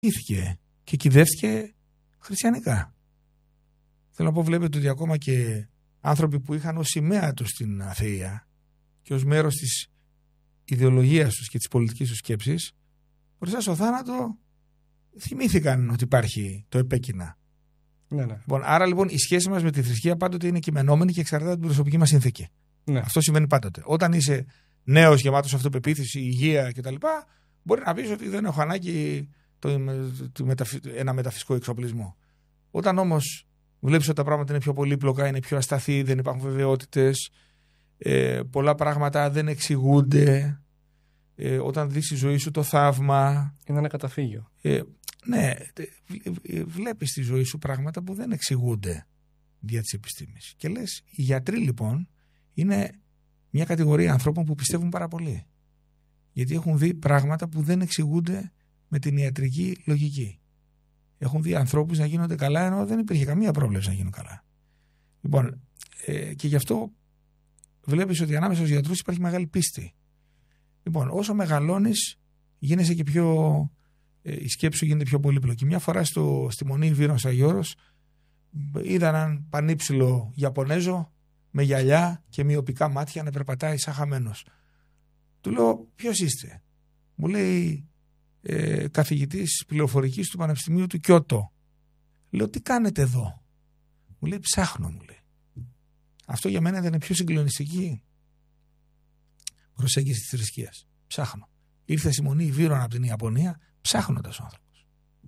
και κυδεύτηκε χριστιανικά. Θέλω να πω, βλέπετε ότι ακόμα και άνθρωποι που είχαν ως σημαία τους την αθεία και ως μέρος της ιδεολογίας τους και της πολιτικής τους σκέψης, μπροστά στο θάνατο θυμήθηκαν ότι υπάρχει το επέκεινα. Ναι. Λοιπόν, άρα λοιπόν η σχέση μας με τη θρησκεία πάντοτε είναι κειμενόμενη και εξαρτάται από την προσωπική μας συνθήκη. Ναι. Αυτό συμβαίνει πάντοτε. Όταν είσαι νέος, γεμάτος αυτοπεποίθηση, υγεία κτλ., μπορεί να πεις ότι δεν έχω ανάγκη ένα μεταφυσικό εξοπλισμό. Όταν όμως βλέπεις ότι τα πράγματα είναι πιο πολύπλοκα, είναι πιο ασταθή, δεν υπάρχουν βεβαιότητες, πολλά πράγματα δεν εξηγούνται, όταν δεις στη ζωή σου το θαύμα. Είναι ένα καταφύγιο. Ναι, βλέπεις στη ζωή σου πράγματα που δεν εξηγούνται δια της επιστήμης. Και λες, οι γιατροί λοιπόν είναι μια κατηγορία ανθρώπων που πιστεύουν πάρα πολύ. Γιατί έχουν δει πράγματα που δεν εξηγούνται με την ιατρική λογική. Έχουν δει ανθρώπους να γίνονται καλά ενώ δεν υπήρχε καμία πρόβλεψη να γίνουν καλά. Λοιπόν, και γι' αυτό βλέπεις ότι ανάμεσα στους γιατρούς υπάρχει μεγάλη πίστη. Λοιπόν, όσο μεγαλώνεις γίνεσαι και πιο... η σκέψη σου γίνεται πιο πολύπλοκη. Μια φορά στη Μονή Βύρος Αγιώρος είδα έναν πανύψηλο Ιαπωνέζο με γυαλιά και μυοπικά μάτια να περπατάει σαν χαμένος. Του λέω, ποιος είστε? Μου λέει, καθηγητής πληροφορικής του Πανεπιστημίου του Κιώτο. Λέω, τι κάνετε εδώ? Μου λέει, ψάχνω, μου λέει. Αυτό για μένα ήταν πιο συγκλονιστική προσέγγιση της θρησκείας. Ψάχνω. Ήρθε στη Μονή Βύρων από την Ιαπωνία ψάχνοντας ο άνθρωπος.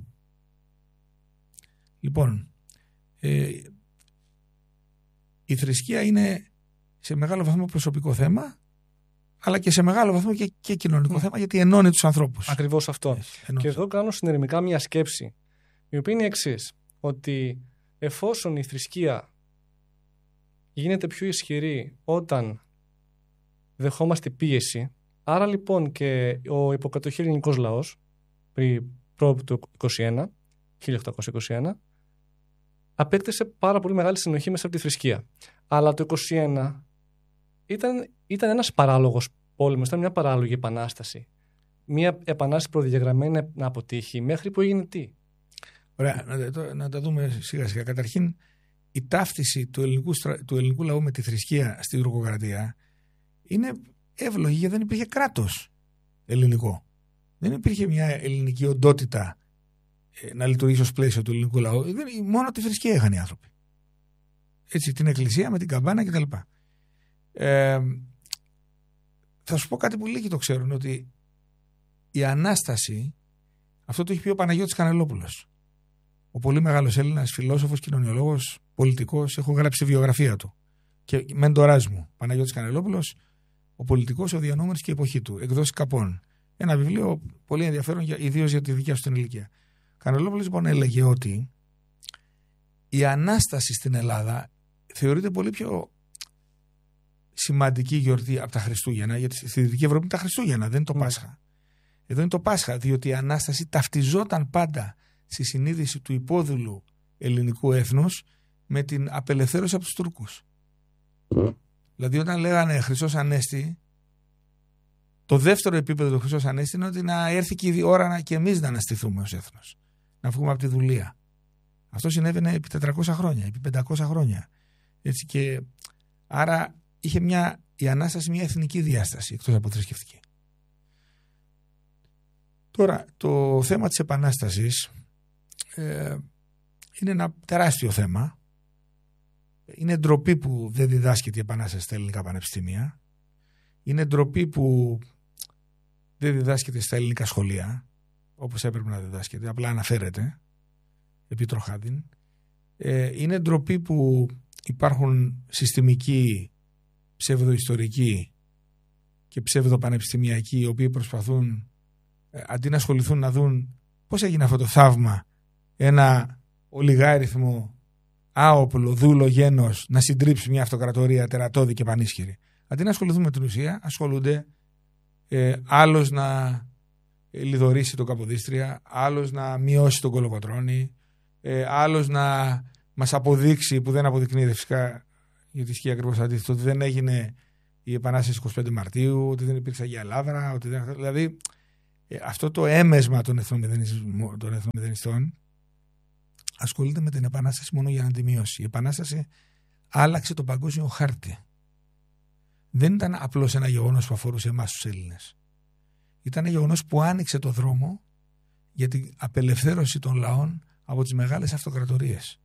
Λοιπόν, η θρησκεία είναι σε μεγάλο βαθμό προσωπικό θέμα, αλλά και σε μεγάλο βαθμό και κοινωνικό θέμα, γιατί ενώνει τους ανθρώπους. Ακριβώς αυτό. Και εδώ κάνω συνειρμικά μια σκέψη, η οποία είναι η εξής, ότι εφόσον η θρησκεία γίνεται πιο ισχυρή όταν δεχόμαστε πίεση, άρα λοιπόν και ο υποκατοχή ελληνικός λαός, προ του 1821, απέκτησε πάρα πολύ μεγάλη συνοχή μέσα από τη θρησκεία. Αλλά το 1821 ήταν ένας παράλογος πόλεμος, ήταν μια παράλογη επανάσταση. Μια επανάσταση προδιαγραμμένη να αποτύχει, μέχρι που έγινε τι? Ωραία, να τα δούμε σιγά σιγά. Καταρχήν, η ταύτιση του ελληνικού λαού με τη θρησκεία στη Τουρκοκρατία είναι εύλογη, γιατί δεν υπήρχε κράτος ελληνικό. Δεν υπήρχε μια ελληνική οντότητα να λειτουργήσει ως πλαίσιο του ελληνικού λαού. Μόνο τη θρησκεία είχαν οι άνθρωποι. Έτσι, την εκκλησία με την καμπάνα κτλ. Θα σου πω κάτι που λίγοι το ξέρουν, ότι η Ανάσταση, αυτό το έχει πει ο Παναγιώτης Κανελόπουλος. Ο πολύ μεγάλος Έλληνας φιλόσοφος, κοινωνιολόγος, πολιτικός, έχω γράψει τη βιογραφία του. Και μεντοράς μου, Παναγιώτης Κανελόπουλος, ο πολιτικός, ο διανόμενος και η εποχή του, εκδόσεις Καπών. Ένα βιβλίο πολύ ενδιαφέρον, ιδίως για τη δικιά σου την ηλικία. Κανελόπουλος λοιπόν έλεγε ότι η Ανάσταση στην Ελλάδα θεωρείται πολύ πιο σημαντική γιορτή από τα Χριστούγεννα, γιατί στη Δυτική Ευρώπη είναι τα Χριστούγεννα, δεν είναι το Πάσχα. Εδώ είναι το Πάσχα, διότι η Ανάσταση ταυτιζόταν πάντα στη συνείδηση του υπόδουλου ελληνικού έθνους με την απελευθέρωση από τους Τούρκους. Δηλαδή όταν λέγανε Χριστός Ανέστη, το δεύτερο επίπεδο του Χριστός Ανέστη είναι ότι να έρθει και η ώρα και εμείς να αναστηθούμε ως έθνος, να βγούμε από τη δουλεία. Αυτό συνέβαινε επί 400 χρόνια, επί 500 χρόνια. Έτσι, και άρα είχε η Ανάσταση μια εθνική διάσταση εκτός από θρησκευτική. Τώρα, το θέμα της Επανάστασης είναι ένα τεράστιο θέμα. Είναι ντροπή που δεν διδάσκεται η Επανάσταση στα ελληνικά πανεπιστήμια. Είναι ντροπή που δεν διδάσκεται στα ελληνικά σχολεία, όπως έπρεπε να διδάσκεται, απλά αναφέρεται επί τροχάδιν. Είναι ντροπή που υπάρχουν συστημικοί, ψευδοϊστορικοί και ψευδοπανεπιστημιακοί, οι οποίοι προσπαθούν, αντί να ασχοληθούν να δουν πώς έγινε αυτό το θαύμα, ένα ολιγάριθμο άοπλο δούλο γένος να συντρίψει μια αυτοκρατορία τερατώδη και πανίσχυρη. Αντί να ασχοληθούν με την ουσία, ασχολούνται άλλος να λιδωρήσει τον Καποδίστρια, άλλος να μειώσει τον Κολοκοτρώνη, άλλος να μας αποδείξει, που δεν αποδεικνύεται φυσικά, γιατί ισχύει ακριβώς αντίθετο, ότι δεν έγινε η Επανάσταση 25 Μαρτίου, ότι δεν υπήρξε Αγία Λάβρα, ότι δεν... Δηλαδή αυτό το έμεσμα των εθνομηδενιστών ασχολείται με την Επανάσταση μόνο για να τη μειώσει. Η Επανάσταση άλλαξε τον παγκόσμιο χάρτη. Δεν ήταν απλώς ένα γεγονός που αφορούσε εμάς τους Έλληνες. Ήταν ένα γεγονός που άνοιξε το δρόμο για την απελευθέρωση των λαών από τις μεγάλες αυτοκρατορίες.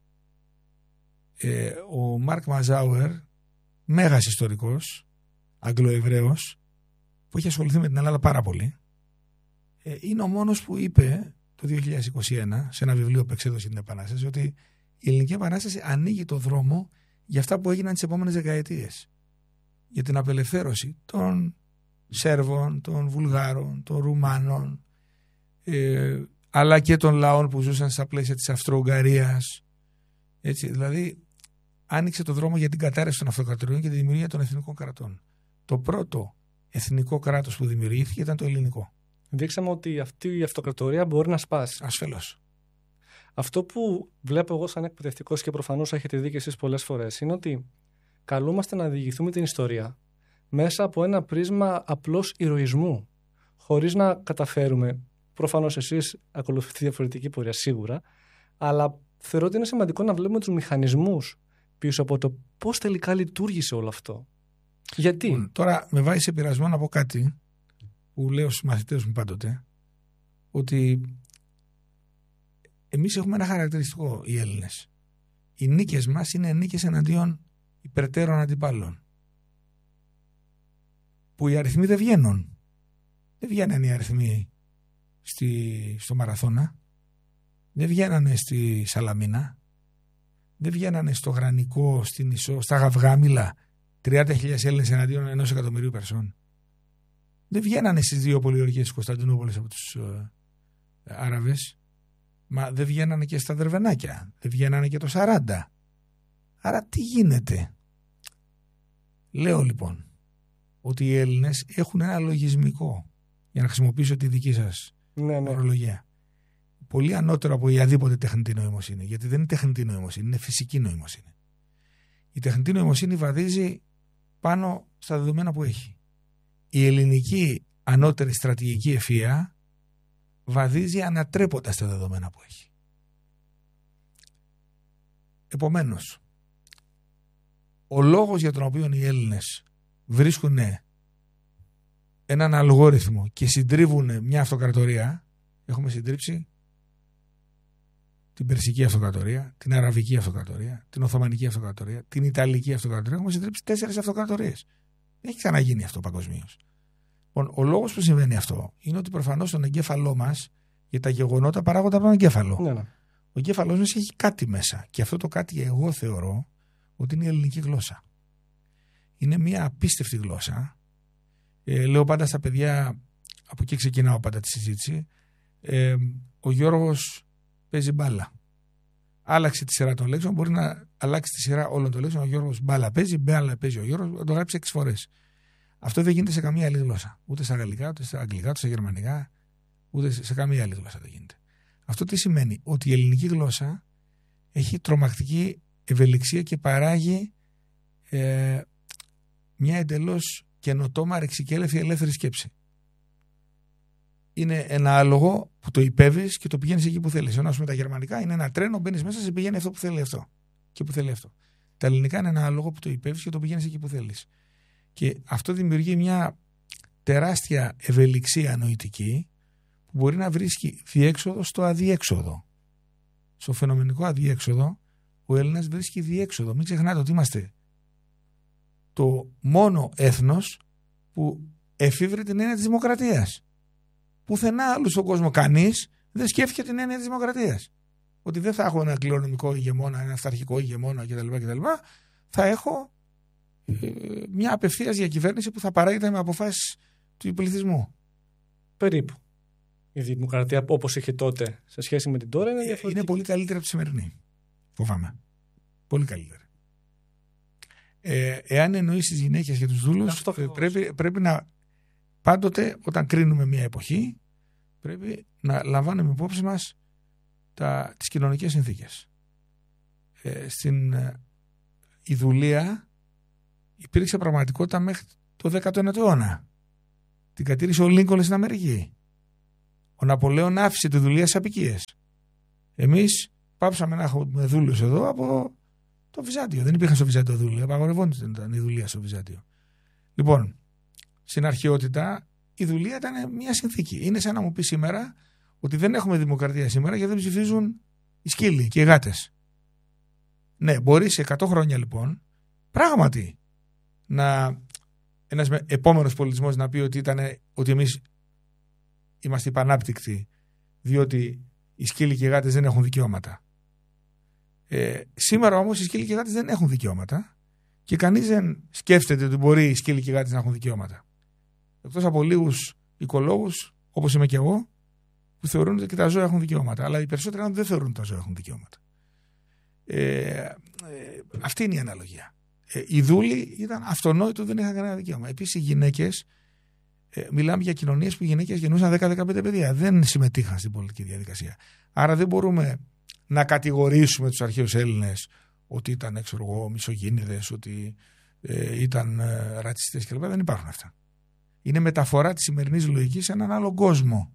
Ο Μάρκ Μαζάουερ, μέγας ιστορικός, Αγγλοεβραίος, που έχει ασχοληθεί με την Ελλάδα πάρα πολύ, είναι ο μόνος που είπε το 2021 σε ένα βιβλίο που εξέδωσε την Επανάσταση ότι η Ελληνική Επανάσταση ανοίγει το δρόμο για αυτά που έγιναν τις επόμενες δεκαετίες. Για την απελευθέρωση των Σέρβων, των Βουλγάρων, των Ρουμάνων, αλλά και των λαών που ζούσαν στα πλαίσια της Αυστρο-Ουγγαρίας. Έτσι, δηλαδή άνοιξε το δρόμο για την κατάρρευση των αυτοκρατοριών και τη δημιουργία των εθνικών κρατών. Το πρώτο εθνικό κράτος που δημιουργήθηκε ήταν το ελληνικό. Δείξαμε ότι αυτή η αυτοκρατορία μπορεί να σπάσει. Ασφαλώς. Αυτό που βλέπω εγώ σαν εκπαιδευτικός και προφανώς έχετε δει και εσείς πολλές φορές είναι ότι καλούμαστε να διηγηθούμε την ιστορία μέσα από ένα πρίσμα απλώς ηρωισμού, χωρίς να καταφέρουμε. Προφανώς εσείς ακολουθείτε διαφορετική πορεία σίγουρα, αλλά θεωρώ ότι είναι σημαντικό να βλέπουμε τους μηχανισμούς πίσω από το πώς τελικά λειτουργήσε όλο αυτό. Γιατί? Τώρα με βάζει σε πειρασμό να πω κάτι που λέω στους μαθητές μου πάντοτε, ότι εμείς έχουμε ένα χαρακτηριστικό οι Έλληνες. Οι νίκες μας είναι νίκες εναντίον υπερτέρων αντιπάλων. Που οι αριθμοί δεν βγαίνουν. Δεν βγαίνουν οι αριθμοί στο Μαραθώνα. Δεν βγαίνανε στη Σαλαμίνα. Δεν βγαίνανε στο Γρανικό, στην Ισό, στα Γαυγάμιλα 30.000 Έλληνες εναντίον 1 εκατομμυρίου Περσών. Δεν βγαίνανε στις δύο πολιορκίες της Κωνσταντινούπολης από τους Άραβες. Μα δεν βγαίνανε και στα Δερβενάκια. Δεν βγαίνανε και το 40. Άρα τι γίνεται? Λέω λοιπόν ότι οι Έλληνες έχουν ένα λογισμικό, για να χρησιμοποιήσω τη δική σας ορολογία, πολύ ανώτερο από οποιαδήποτε τεχνητή νοημοσύνη. Γιατί δεν είναι τεχνητή νοημοσύνη, είναι φυσική νοημοσύνη. Η τεχνητή νοημοσύνη βαδίζει πάνω στα δεδομένα που έχει. Η ελληνική ανώτερη στρατηγική ευφυΐα βαδίζει ανατρέποντας τα δεδομένα που έχει. Επομένως, ο λόγος για τον οποίο οι Έλληνες βρίσκουν έναν αλγόριθμο και συντρίβουν μια αυτοκρατορία, έχουμε συντρίψει την Περσική Αυτοκρατορία, την Αραβική Αυτοκρατορία, την Οθωμανική Αυτοκρατορία, την Ιταλική Αυτοκρατορία, έχουμε συντρίψει 4 αυτοκρατορίες. Δεν έχει ξαναγίνει αυτό παγκοσμίως. Λοιπόν, ο λόγος που συμβαίνει αυτό είναι ότι προφανώς στον εγκέφαλό μας για τα γεγονότα παράγονται από τον εγκέφαλο. Ναι. Ο εγκέφαλός μας έχει κάτι μέσα. Και αυτό το κάτι εγώ θεωρώ ότι είναι η ελληνική γλώσσα. Είναι μια απίστευτη γλώσσα. Λέω πάντα στα παιδιά, από εκεί ξεκινάω πάντα τη συζήτηση, ο Γιώργος παίζει μπάλα. Άλλαξε τη σειρά των λέξεων, μπορεί να αλλάξει τη σειρά όλων των λέξεων. Ο Γιώργος μπάλα παίζει ο Γιώργος, το γράψει 6 φορές. Αυτό δεν γίνεται σε καμία άλλη γλώσσα. Ούτε στα γαλλικά, ούτε στα αγγλικά, ούτε στα γερμανικά, ούτε σε καμία άλλη γλώσσα δεν γίνεται. Αυτό τι σημαίνει? Ότι η ελληνική γλώσσα έχει τρομακτική ευελιξία και παράγει μια εντελώς καινοτόμα, ρεξικέλευτη, ελεύθερη σκέψη. Είναι ένα άλογο που το υπέβεις και το πηγαίνεις εκεί που θέλεις. Ενώ με τα γερμανικά είναι ένα τρένο, μπαίνεις μέσα, σε πηγαίνει αυτό που θέλει αυτό. Και που θέλει αυτό. Τα ελληνικά είναι ένα άλογο που το υπέβεις και το πηγαίνεις εκεί που θέλεις. Και αυτό δημιουργεί μια τεράστια ευελιξία νοητική που μπορεί να βρίσκει διέξοδο στο αδιέξοδο. Στο φαινομενικό αδιέξοδο, ο Έλληνας βρίσκει διέξοδο. Μην ξεχνάτε ότι είμαστε το μόνο έθνος που εφήβρε την έννοια της δημοκρατίας. Πουθενά άλλου στον κόσμο κανείς δεν σκέφτηκε την έννοια της δημοκρατίας. Ότι δεν θα έχω ένα κληρονομικό ηγεμόνα, ένα αυταρχικό ηγεμόνα κτλ. Θα έχω μια απευθείας διακυβέρνηση που θα παράγεται με αποφάσεις του πληθυσμού. Περίπου. Η δημοκρατία όπως είχε τότε σε σχέση με την τώρα είναι διαφορετική. Είναι πολύ καλύτερη από τη σημερινή. Φοβάμαι. Πολύ καλύτερη. Εάν εννοείς τις γυναίκες και τους δούλους, πρέπει να πάντοτε όταν κρίνουμε μια εποχή πρέπει να λαμβάνουμε υπόψη μας τις κοινωνικές συνθήκες. Στην Ιδουλία υπήρξε πραγματικότητα μέχρι το 19ο αιώνα. Την κατήρησε ο Λίνκολν στην Αμερική. Ο Ναπολέον άφησε τη δουλεία στις αποικίες. Εμείς πάψαμε να έχουμε δούλους εδώ από το Βυζάντιο. Δεν υπήρχαν στο Βυζάντιο δούλοι, απαγορευόταν η δουλεία στο Βυζάντιο. Λοιπόν, στην αρχαιότητα η δουλεία ήταν μια συνθήκη. Είναι σαν να μου πει σήμερα ότι δεν έχουμε δημοκρατία σήμερα γιατί δεν ψηφίζουν οι σκύλοι και οι γάτες. Ναι, μπορεί σε 100 χρόνια λοιπόν πράγματι ένας επόμενος πολιτισμός να πει ότι εμείς είμαστε υπανάπτυκτοι διότι οι σκύλοι και οι γάτες δεν έχουν δικαιώματα. Σήμερα όμως οι σκύλοι και οι γάτες δεν έχουν δικαιώματα και κανείς δεν σκέφτεται ότι μπορεί οι σκύλοι και οι γάτες να έχουν δικαιώματα. Εκτός από λίγους οικολόγους, όπως είμαι και εγώ, που θεωρούν ότι και τα ζώα έχουν δικαιώματα. Αλλά οι περισσότεροι δεν θεωρούν ότι τα ζώα έχουν δικαιώματα. Αυτή είναι η αναλογία. Οι δούλοι ήταν αυτονόητο, δεν είχαν κανένα δικαίωμα. Επίσης οι γυναίκες, μιλάμε για κοινωνίες που οι γυναίκες γεννούσαν 10-15 παιδιά. Δεν συμμετείχαν στην πολιτική διαδικασία. Άρα δεν μπορούμε να κατηγορήσουμε τους αρχαίους Έλληνες ότι ήταν μισογίνηδες, ότι ήταν ρατσιστές κλπ. Δεν υπάρχουν αυτά. Είναι μεταφορά της σημερινής λογικής σε έναν άλλο κόσμο.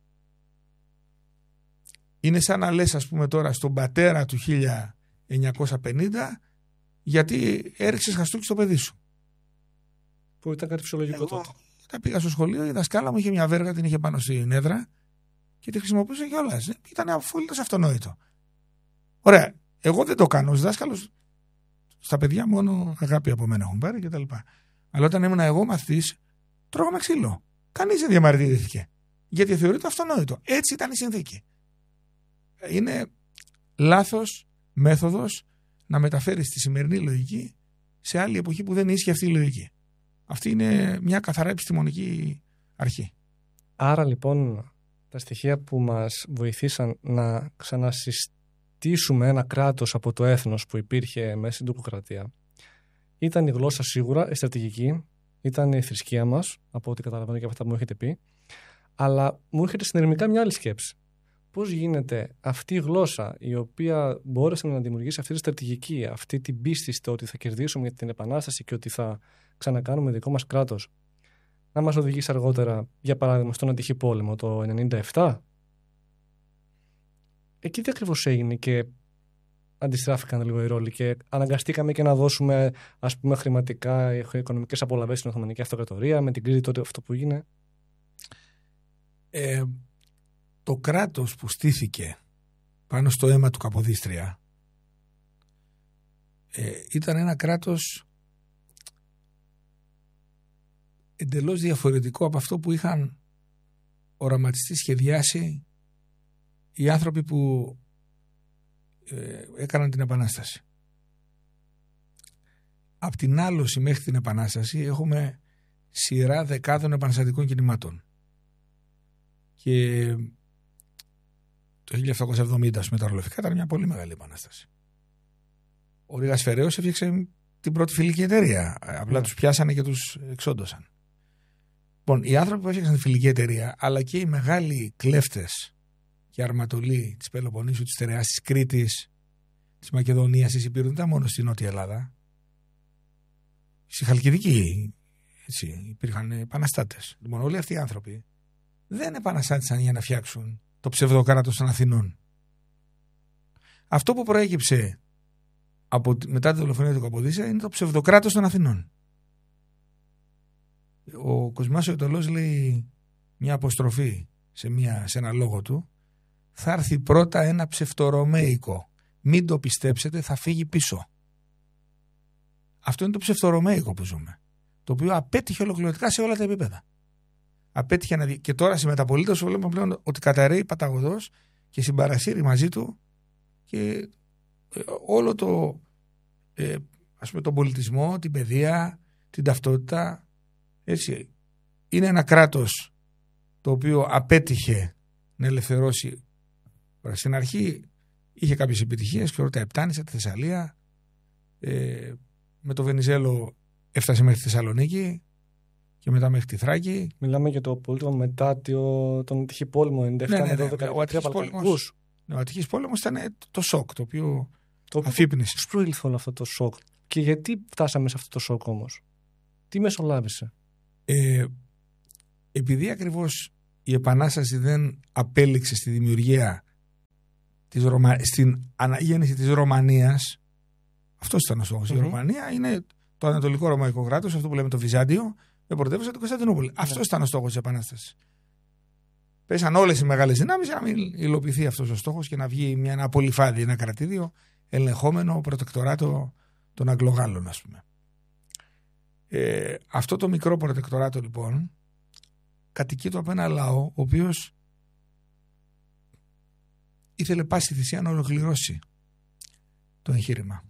Είναι σαν να λες, ας πούμε, τώρα στον πατέρα του 1950 γιατί έριξες χαστούκι στο παιδί σου. Που ήταν κάτι φυσιολογικό τότε. Όταν πήγα στο σχολείο, η δασκάλα μου είχε μια βέργα, την είχε πάνω στην έδρα και τη χρησιμοποιούσε κιόλας. Ήταν απόλυτος αυτονόητο. Ωραία. Εγώ δεν το κάνω ως δάσκαλος. Στα παιδιά μόνο αγάπη από μένα έχουν πάρει κτλ. Αλλά όταν ήμουν εγώ μαθητής, τρώγαμε ξύλο. Κανείς δεν διαμαρτυρήθηκε. Γιατί θεωρείται αυτονόητο. Έτσι ήταν η συνθήκη. Είναι λάθος μέθοδος να μεταφέρεις τη σημερινή λογική σε άλλη εποχή που δεν ίσχυε αυτή η λογική. Αυτή είναι μια καθαρά επιστημονική αρχή. Άρα λοιπόν τα στοιχεία που μας βοηθήσαν να ξανασυστήσουμε ένα κράτος από το έθνος που υπήρχε μέσα στην τουρκοκρατία ήταν η γλώσσα σίγουρα, η στρατηγική, ήταν η θρησκεία μας, από ό,τι καταλαβαίνω και από αυτά που μου έχετε πει, αλλά μου έρχεται συνειρμικά μια άλλη σκέψη. Πώς γίνεται αυτή η γλώσσα η οποία μπόρεσε να δημιουργήσει αυτή τη στρατηγική, αυτή την πίστη στο ότι θα κερδίσουμε για την Επανάσταση και ότι θα ξανακάνουμε δικό μας κράτος, να μας οδηγήσει αργότερα, για παράδειγμα, στον Αττική Πόλεμο το 1997. Εκεί τι ακριβώς έγινε και αντιστράφηκαν λίγο οι ρόλοι και αναγκαστήκαμε και να δώσουμε, ας πούμε, χρηματικά, οικονομικές απολαβές στην Οθωμανική Αυτοκρατορία με την κρίση τότε αυτό που έγινε. Το κράτος που στήθηκε πάνω στο αίμα του Καποδίστρια ήταν ένα κράτος εντελώς διαφορετικό από αυτό που είχαν οραματιστεί, σχεδιάσει οι άνθρωποι που έκαναν την Επανάσταση. Απ' την άλωση μέχρι την Επανάσταση έχουμε σειρά δεκάδων επαναστατικών κινημάτων. Και το 1770 με τα ρολοφικά ήταν μια πολύ μεγάλη επανάσταση. Ο Ρήγας Φεραίος έφτιαξε την πρώτη φιλική εταιρεία. Απλά τους πιάσανε και τους εξόντωσαν. Λοιπόν, οι άνθρωποι που έφτιαξαν τη φιλική εταιρεία, αλλά και οι μεγάλοι κλέφτες και αρματολοί της Πελοποννήσου, της Στερεάς, της Κρήτης, της Μακεδονίας, της Υπήρου, δεν ήταν μόνο στη Νότια Ελλάδα. Στη Χαλκιδική υπήρχαν επαναστάτες. Λοιπόν, όλοι αυτοί οι άνθρωποι δεν επαναστάτησαν για να φτιάξουν το ψευδοκράτος των Αθηνών. Αυτό που προέκυψε μετά τη δολοφονία του Καποδίστρια είναι το ψευδοκράτος των Αθηνών. Ο Κοσμάς ο Ιτωλός λέει μια αποστροφή σε ένα λόγο του: θα έρθει πρώτα ένα ψευτορωμαϊκό. Μην το πιστέψετε, θα φύγει πίσω. Αυτό είναι το ψευτορωμαϊκό που ζούμε. Το οποίο απέτυχε ολοκληρωτικά σε όλα τα επίπεδα. Απέτυχε και τώρα στη μεταπολίτευση βλέπουμε πλέον ότι καταρρέει παταγωδός και συμπαρασύρει μαζί του και όλο τον πολιτισμό, την παιδεία, την ταυτότητα. Έτσι. Είναι ένα κράτος το οποίο απέτυχε να ελευθερώσει. Στην αρχή είχε κάποιες επιτυχίες, ξέρω, τα Επτάνησα, τη Θεσσαλία, με το Βενιζέλο έφτασε μέχρι τη Θεσσαλονίκη και μετά μέχρι τη Θράκη. Μιλάμε για το πολίτευμα μετά τον Αττική Πόλεμο, 97-12. Ο Αττικής Πόλεμος ήταν το σοκ το οποίο αφύπνισε. Πώς προήλθε όλο αυτό το σοκ και γιατί φτάσαμε σε αυτό το σοκ όμως? Τι μεσολάβησε? Επειδή ακριβώς η Επανάσταση δεν απέληξε στη δημιουργία, στην αναγέννηση της Ρωμανίας. Αυτός ήταν ο στόχος. Η Ρωμανία είναι το Ανατολικό Ρωμαϊκό κράτος, αυτό που λέμε το Βυζάντιο, με πρωτεύουσα την Κωνσταντινούπολη. Αυτός ήταν ο στόχος της Επανάστασης. Πέσαν όλες οι μεγάλες δυνάμεις για να μην υλοποιηθεί αυτός ο στόχος και να βγει ένα πολυφάδι, ένα κρατήδιο ελεγχόμενο προτεκτοράτο των Αγγλογάλων, ας πούμε. Αυτό το μικρό προτεκτοράτο λοιπόν κατοικείται από ένα λαό ο οποίος ήθελε πάση θυσία να ολοκληρώσει το εγχείρημα.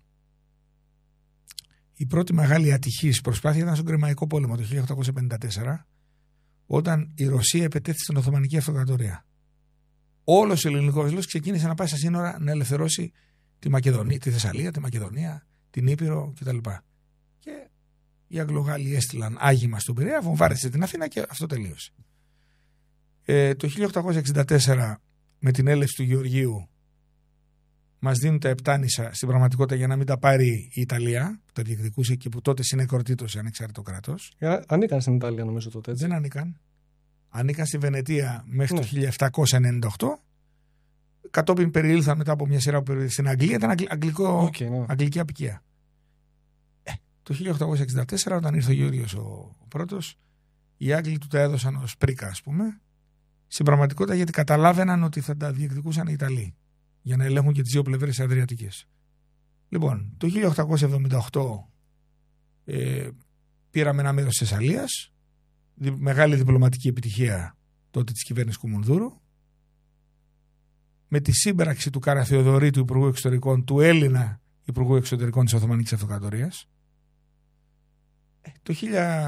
Η πρώτη μεγάλη ατυχής προσπάθεια ήταν στον Κρεμαϊκό πόλεμο το 1854, όταν η Ρωσία επετέθη στην Οθωμανική Αυτοκρατορία. Όλος ο ελληνικός λαός ξεκίνησε να πάει στα σύνορα να ελευθερώσει τη Μακεδονία, τη Θεσσαλία, τη Μακεδονία, την Ήπειρο κτλ. Και οι Αγγλογάλοι έστειλαν άγημα στον Πειραιά, βομβάρδισε την Αθήνα και αυτό τελείωσε. Το 1864 με την έλευση του Γεωργίου μας δίνουν τα Επτάνησα στην πραγματικότητα για να μην τα πάρει η Ιταλία, που τα διεκδικούσε και που τότε συνεκροτήτωσε ανεξάρτητο κράτος. Ανήκαν στην Ιταλία νομίζω τότε. Έτσι. Δεν ανήκαν. Ανήκαν στη Βενετία μέχρι το 1798. Κατόπιν περιήλθαν μετά από μια σειρά που στην Αγγλία. Ήταν αγγλική απικία. Το 1864 όταν ήρθε ο Γεώργιος ο πρώτος, οι Άγγλοι του τα έδωσαν ως πρίκα, ας πούμε, στην πραγματικότητα γιατί καταλάβαιναν ότι θα τα διεκδικούσαν οι Ιταλοί για να ελέγχουν και τις δύο πλευρές της Αδριατικής. Λοιπόν, το 1878 πήραμε ένα μέρος της Θεσσαλίας, μεγάλη διπλωματική επιτυχία τότε της κυβέρνησης Κουμουνδούρου, με τη σύμπραξη του Καραθεοδωρή, του Υπουργού Εξωτερικών, του Έλληνα Υπουργού Εξωτερικών της Οθωμανικής Αυτοκρατορίας. Το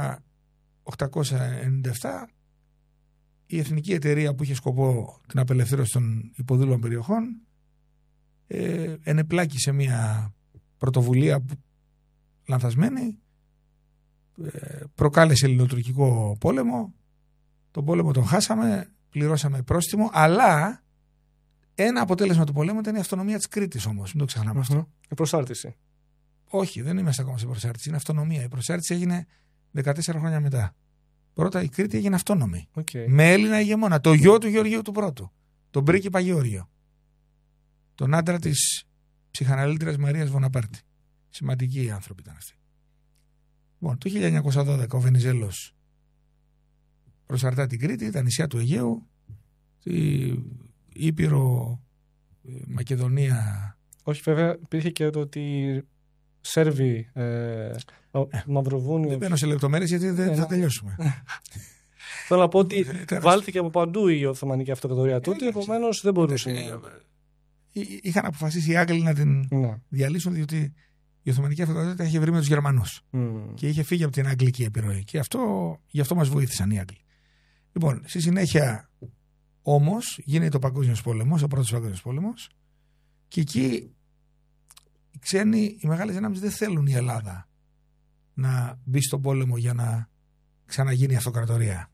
1897 η Εθνική Εταιρεία που είχε σκοπό την απελευθέρωση των υποδούλων περιοχών ενεπλάκησε μια πρωτοβουλία λανθασμένη, προκάλεσε ελληνοτουρκικό πόλεμο, τον πόλεμο τον χάσαμε, πληρώσαμε πρόστιμο, αλλά ένα αποτέλεσμα του πολέμου ήταν η αυτονομία της Κρήτης όμως, μην το ξεχνάμε αυτό. Η προσάρτηση. Όχι, δεν είμαστε ακόμα σε προσάρτηση, είναι αυτονομία. Η προσάρτηση έγινε 14 χρόνια μετά. Πρώτα η Κρήτη έγινε αυτόνομη. Με Έλληνα ηγεμόνα, το γιο του Γεωργίου του Πρώτου, τον πρίγκιπα Γεώργιο. Τον άντρα της ψυχαναλήτριας Μαρίας Βοναπάρτη. Σημαντικοί άνθρωποι ήταν αυτοί. Λοιπόν, το 1912 ο Βενιζέλος προσαρτά την Κρήτη, τα νησιά του Αιγαίου, η Ήπειρο, Μακεδονία. Όχι, βέβαια, υπήρχε και το ότι Σέρβοι, Μαυροβούνιο. Δεν μπαίνω σε λεπτομέρειες γιατί δεν θα τελειώσουμε. Θέλω να πω ότι βάλθηκε από παντού η Οθωμανική Αυτοκρατορία τούτη, επομένως δεν μπορούσε. Είχαν αποφασίσει οι Άγγλοι να την διαλύσουν, διότι η Οθωμανική Αυτοκρατορία είχε βρει με τους Γερμανούς και είχε φύγει από την αγγλική επιρροή. Και γι' αυτό μας βοήθησαν οι Άγγλοι. Λοιπόν, στη συνέχεια όμως γίνεται ο Παγκόσμιος Πόλεμος, ο πρώτος Παγκόσμιος Πόλεμος, και εκεί οι ξένοι, οι μεγάλες δυνάμεις δεν θέλουν η Ελλάδα να μπει στον πόλεμο για να ξαναγίνει η αυτοκρατορία.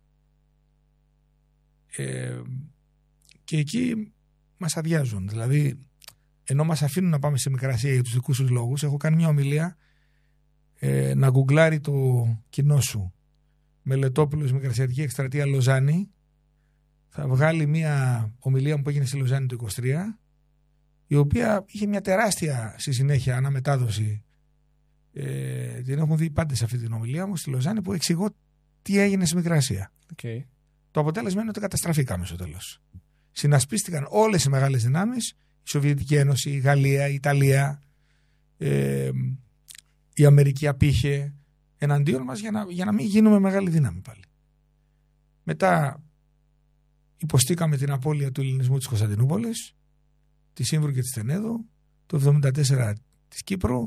Και εκεί μας αδειάζουν. Δηλαδή, ενώ μας αφήνουν να πάμε στη Μικρασία για τους δικούς τους λόγους, έχω κάνει μια ομιλία να γκουγκλάρει το κοινό σου Μελετόπουλος Μικρασιατική Εκστρατεία Λοζάνη. Θα βγάλει μια ομιλία που έγινε στη Λοζάνη το 23, η οποία είχε μια τεράστια στη συνέχεια αναμετάδοση. Την έχουν δει πάντες αυτή την ομιλία μου στη Λοζάνη, που εξηγώ τι έγινε στη Μικρασία. Το αποτέλεσμα είναι ότι καταστραφήκαμε στο τέλος. Συνασπίστηκαν όλες οι μεγάλες δυνάμεις, η Σοβιετική Ένωση, η Γαλλία, η Ιταλία, η Αμερική απήχε εναντίον μας για να μην γίνουμε μεγάλη δύναμη πάλι. Μετά υποστήκαμε την απώλεια του ελληνισμού της Κωνσταντινούπολης, τη Σύμβρου και της Τενέδου, το 1974 της Κύπρου,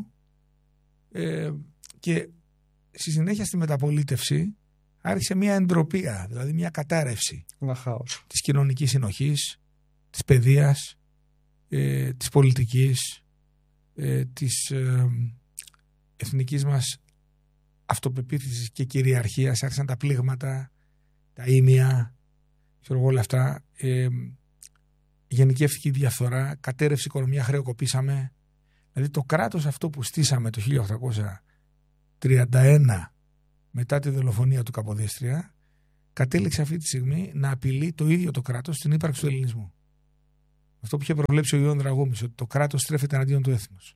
και στη συνέχεια στη μεταπολίτευση άρχισε μια εντροπία, δηλαδή μια κατάρρευση της κοινωνικής συνοχής, της παιδείας, της πολιτικής, της εθνικής μας αυτοπεποίθησης και κυριαρχίας. Άρχισαν τα πλήγματα, τα ήμια, όλα αυτά. Γενικεύτηκε η διαφθορά, κατέρευσε η οικονομία, χρεοκοπήσαμε. Δηλαδή το κράτος αυτό που στήσαμε το 1831 μετά τη δολοφονία του Καποδίστρια κατέληξε αυτή τη στιγμή να απειλεί το ίδιο το κράτος στην ύπαρξη του ελληνισμού. Αυτό που είχε προβλέψει ο Ιωάννης Δραγούμης, ότι το κράτος στρέφεται εναντίον του έθνους.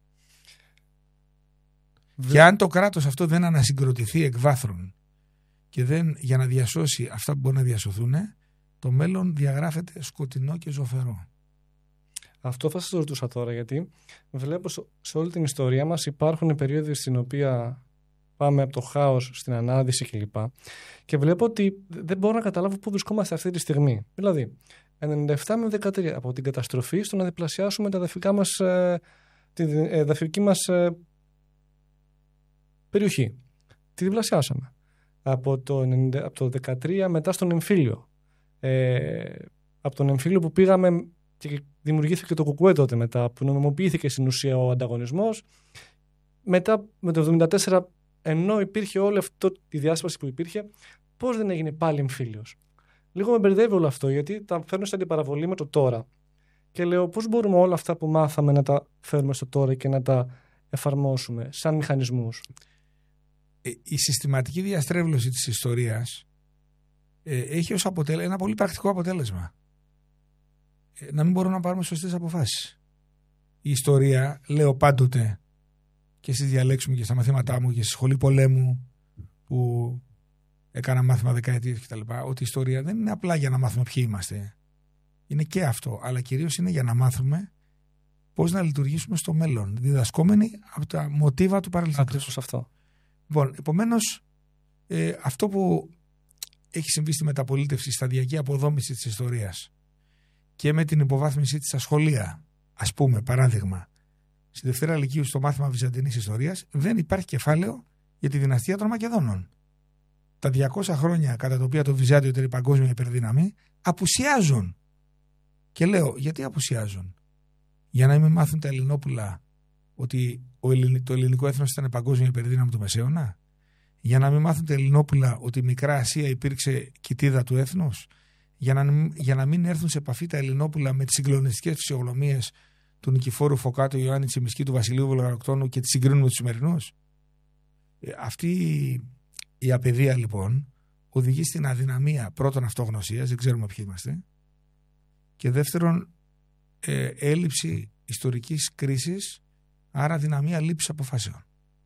Και αν το κράτος αυτό δεν ανασυγκροτηθεί εκ βάθρων και δεν για να διασώσει αυτά που μπορεί να διασωθούν, το μέλλον διαγράφεται σκοτεινό και ζωφερό. Αυτό θα σας ρωτούσα τώρα, γιατί βλέπω σε όλη την ιστορία μας υπάρχουν περίοδοι στην οποία πάμε από το χάος στην ανάδυση κλπ. Και βλέπω ότι δεν μπορώ να καταλάβω πού βρισκόμαστε αυτή τη στιγμή. Δηλαδή, 97 με 13, από την καταστροφή στο να διπλασιάσουμε τη εδαφική μας περιοχή. Τη διπλασιάσαμε. Από το 13 μετά στον εμφύλιο. Από τον εμφύλιο που πήγαμε και δημιουργήθηκε το ΚΚΕ τότε μετά, που νομιμοποιήθηκε στην ουσία ο ανταγωνισμός. Μετά με το 1974, ενώ υπήρχε όλη αυτή τη διάσπαση που υπήρχε, πώς δεν έγινε πάλι εμφύλιος? Λίγο με μπερδεύει όλο αυτό, γιατί τα φέρνω σε αντιπαραβολή με το τώρα. Και λέω πώς μπορούμε όλα αυτά που μάθαμε να τα φέρουμε στο τώρα και να τα εφαρμόσουμε σαν μηχανισμούς. Η συστηματική διαστρέβλωση της ιστορίας έχει ως ένα πολύ πρακτικό αποτέλεσμα. Να μην μπορούμε να πάρουμε σωστές αποφάσεις. Η ιστορία, λέω πάντοτε και στις διαλέξεις μου και στα μαθήματά μου και στη σχολή πολέμου που έκανα μάθημα δεκαετίες κτλ., ότι η ιστορία δεν είναι απλά για να μάθουμε ποιοι είμαστε. Είναι και αυτό, αλλά κυρίως είναι για να μάθουμε πώς να λειτουργήσουμε στο μέλλον, διδασκόμενοι από τα μοτίβα του παρελθόντος. Ακριβώς αυτό. Λοιπόν, επομένως, αυτό που έχει συμβεί στη μεταπολίτευση, η σταδιακή αποδόμηση της ιστορίας και με την υποβάθμιση της στα σχολεία, ας πούμε, παράδειγμα, στη Δευτέρα Λυκείου στο μάθημα Βυζαντινής Ιστορίας, δεν υπάρχει κεφάλαιο για τη δυναστεία των Μακεδόνων. Τα 200 χρόνια κατά τα οποία το Βυζάντιο ήταν η παγκόσμια υπερδύναμη, απουσιάζουν. Και λέω, γιατί απουσιάζουν? Για να μην μάθουν τα Ελληνόπουλα ότι το ελληνικό έθνος ήταν παγκόσμια υπερδύναμη του Μεσαίωνα? Για να μην μάθουν τα Ελληνόπουλα ότι η Μικρά Ασία υπήρξε κοιτίδα του έθνους? Για να μην έρθουν σε επαφή τα Ελληνόπουλα με τις συγκλονιστικές φυσιογνωμίες του Νικηφόρου Φωκάτου, Ιωάννη Τσιμισκή, του Βασιλείου Βουλγαροκτώνου και τις συγκρίνουν με τους σημερινούς? Αυτή η απαιδεία λοιπόν οδηγεί στην αδυναμία πρώτον αυτογνωσίας, δεν ξέρουμε ποιοι είμαστε, και δεύτερον έλλειψη ιστορικής κρίσης, άρα δυναμία λήψης αποφάσεων.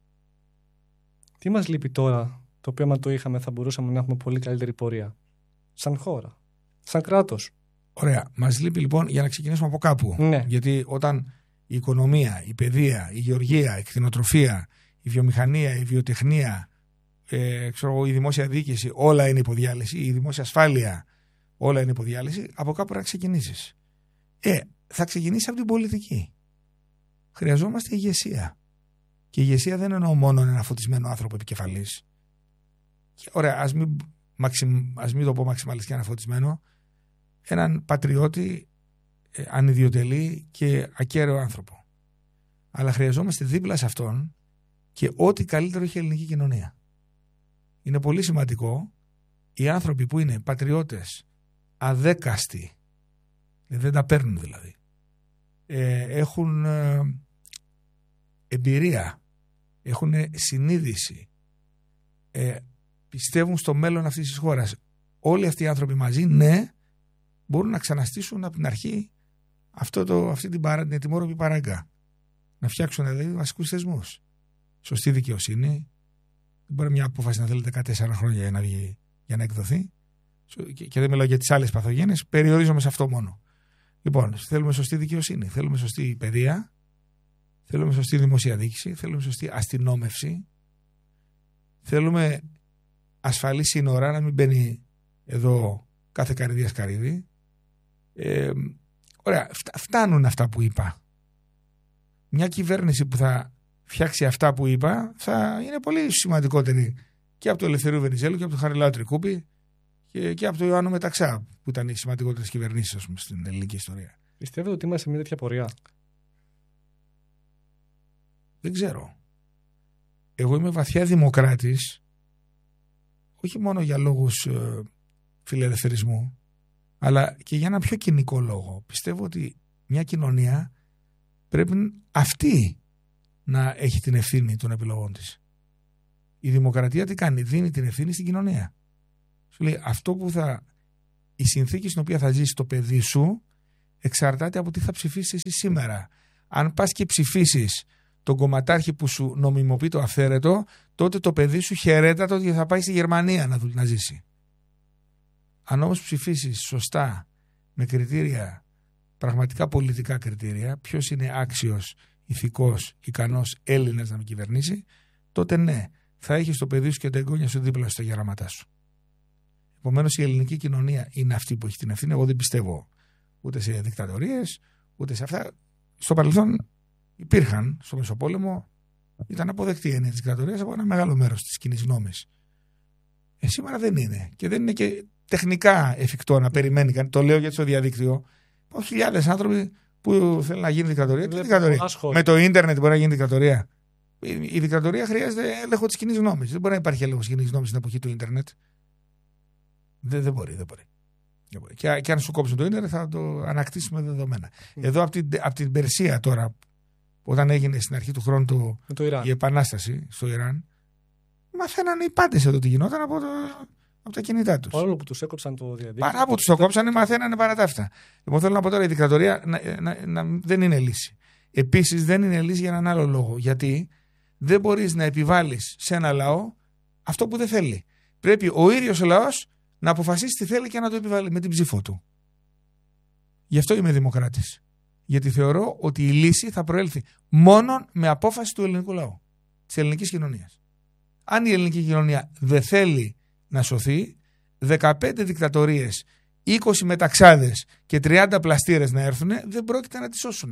Τι μας λείπει τώρα, το οποίο άμα το είχαμε θα μπορούσαμε να έχουμε πολύ καλύτερη πορεία, σαν χώρα, σαν κράτος? Ωραία. Μας λείπει λοιπόν, για να ξεκινήσουμε από κάπου. Ναι. Γιατί όταν η οικονομία, η παιδεία, η γεωργία, η κτηνοτροφία, η βιομηχανία, η βιοτεχνία, η δημόσια διοίκηση, όλα είναι υποδιάλυση, η δημόσια ασφάλεια, όλα είναι υποδιάλυση, από κάπου να ξεκινήσεις. Θα ξεκινήσει από την πολιτική. Χρειαζόμαστε ηγεσία. Και η ηγεσία δεν εννοώ μόνο ένα φωτισμένο άνθρωπο επικεφαλής. Ωραία, ας μην το πω μαξιμαλιστικά ένα φωτισμένο, έναν πατριώτη, ανιδιοτελή και ακέραιο άνθρωπο. Αλλά χρειαζόμαστε δίπλα σε αυτόν και ό,τι καλύτερο έχει η ελληνική κοινωνία. Είναι πολύ σημαντικό οι άνθρωποι που είναι πατριώτες, αδέκαστοι, δεν τα παίρνουν δηλαδή, έχουν εμπειρία, έχουν συνείδηση, πιστεύουν στο μέλλον αυτής της χώρας. Όλοι αυτοί οι άνθρωποι μαζί, ναι, μπορούν να ξαναστήσουν από την αρχή αυτή την ετοιμόρροπη παράγκα. Να φτιάξουν δηλαδή βασικούς θεσμούς. Σωστή δικαιοσύνη. Δεν μπορεί μια απόφαση να θέλει 14 χρόνια για να εκδοθεί. Και δεν μιλάω για τις άλλες παθογένειες, περιορίζομαι σε αυτό μόνο. Λοιπόν, θέλουμε σωστή δικαιοσύνη, θέλουμε σωστή παιδεία, θέλουμε σωστή δημόσια διοίκηση, θέλουμε σωστή αστυνόμευση, θέλουμε ασφαλή σύνορα, να μην μπαίνει εδώ κάθε καρυδία καρύδι. Ωραία, φτάνουν αυτά που είπα. Μια κυβέρνηση που θα φτιάξει αυτά που είπα θα είναι πολύ σημαντικότερη και από το Ελευθερίου Βενιζέλου και από το Χαριλάου Τρικούπη και από το Ιωάννου Μεταξά, που ήταν οι σημαντικότερες κυβερνήσεις στην ελληνική ιστορία. Πιστεύετε ότι είμαστε σε μια τέτοια πορεία? Δεν ξέρω. Εγώ είμαι βαθιά δημοκράτης, όχι μόνο για λόγους φιλελευθερισμού, αλλά και για ένα πιο κοινικό λόγο. Πιστεύω ότι μια κοινωνία πρέπει αυτή να έχει την ευθύνη των επιλογών της. Η δημοκρατία τι κάνει? Δίνει την ευθύνη στην κοινωνία. Σου λέει αυτό η συνθήκη στην οποία θα ζήσει το παιδί σου εξαρτάται από τι θα ψηφίσεις εσύ σήμερα. Αν πας και ψηφίσεις τον κομματάρχη που σου νομιμοποιεί το αυθαίρετο, τότε το παιδί σου χαιρέτατο ότι θα πάει στη Γερμανία να ζήσει. Αν όμως ψηφίσεις σωστά, με κριτήρια, πραγματικά πολιτικά κριτήρια, ποιος είναι άξιος, ηθικός, ικανός Έλληνας να με κυβερνήσει, τότε ναι, θα έχεις το παιδί σου και τα εγγόνια σου δίπλα στα γεράματά σου. Επομένως η ελληνική κοινωνία είναι αυτή που έχει την ευθύνη. Εγώ δεν πιστεύω ούτε σε δικτατορίες, ούτε σε αυτά. Στο παρελθόν υπήρχαν, στο Μεσοπόλεμο, ήταν αποδεκτή η έννοια της δικτατορίας από ένα μεγάλο μέρος της κοινής γνώμης. Σήμερα δεν είναι. Και δεν είναι και τεχνικά εφικτό να περιμένει κανείς. Το λέω γιατί στο διαδίκτυο υπάρχουν χιλιάδες άνθρωποι που θέλουν να γίνει δικτατορία. Με το ίντερνετ μπορεί να γίνει δικτατορία. Η δικτατορία χρειάζεται έλεγχο της κοινής γνώμης. Δεν μπορεί να υπάρχει έλεγχος της κοινής γνώμης στην εποχή του ίντερνετ. Δεν μπορεί. Και αν σου κόψουν το ίντερνετ θα το ανακτήσουμε δεδομένα. Εδώ από την Περσία τώρα, όταν έγινε στην αρχή του χρόνου η επανάσταση στο Ιράν, μαθαίνανε οι πάντες εδώ τι γινόταν από τα κινητά τους. Παρόλο που τους έκοψαν το διαδίκτυο. Παρά που τους το κόψανε, μαθαίνανε παρά τα αυτά. Λοιπόν, θέλω να πω τώρα η δικτατορία δεν είναι λύση. Επίσης δεν είναι λύση για έναν άλλο λόγο. Γιατί δεν μπορείς να επιβάλλεις σε ένα λαό αυτό που δεν θέλει. Πρέπει ο ίδιος ο λαός να αποφασίσει τι θέλει και να το επιβάλλει με την ψήφο του. Γι' αυτό είμαι δημοκράτης. Γιατί θεωρώ ότι η λύση θα προέλθει μόνο με απόφαση του ελληνικού λαού, της ελληνικής κοινωνίας. Αν η ελληνική κοινωνία δεν θέλει να σωθεί, 15 δικτατορίες, 20 μεταξάδες και 30 πλαστήρες να έρθουν, δεν πρόκειται να τις σώσουν.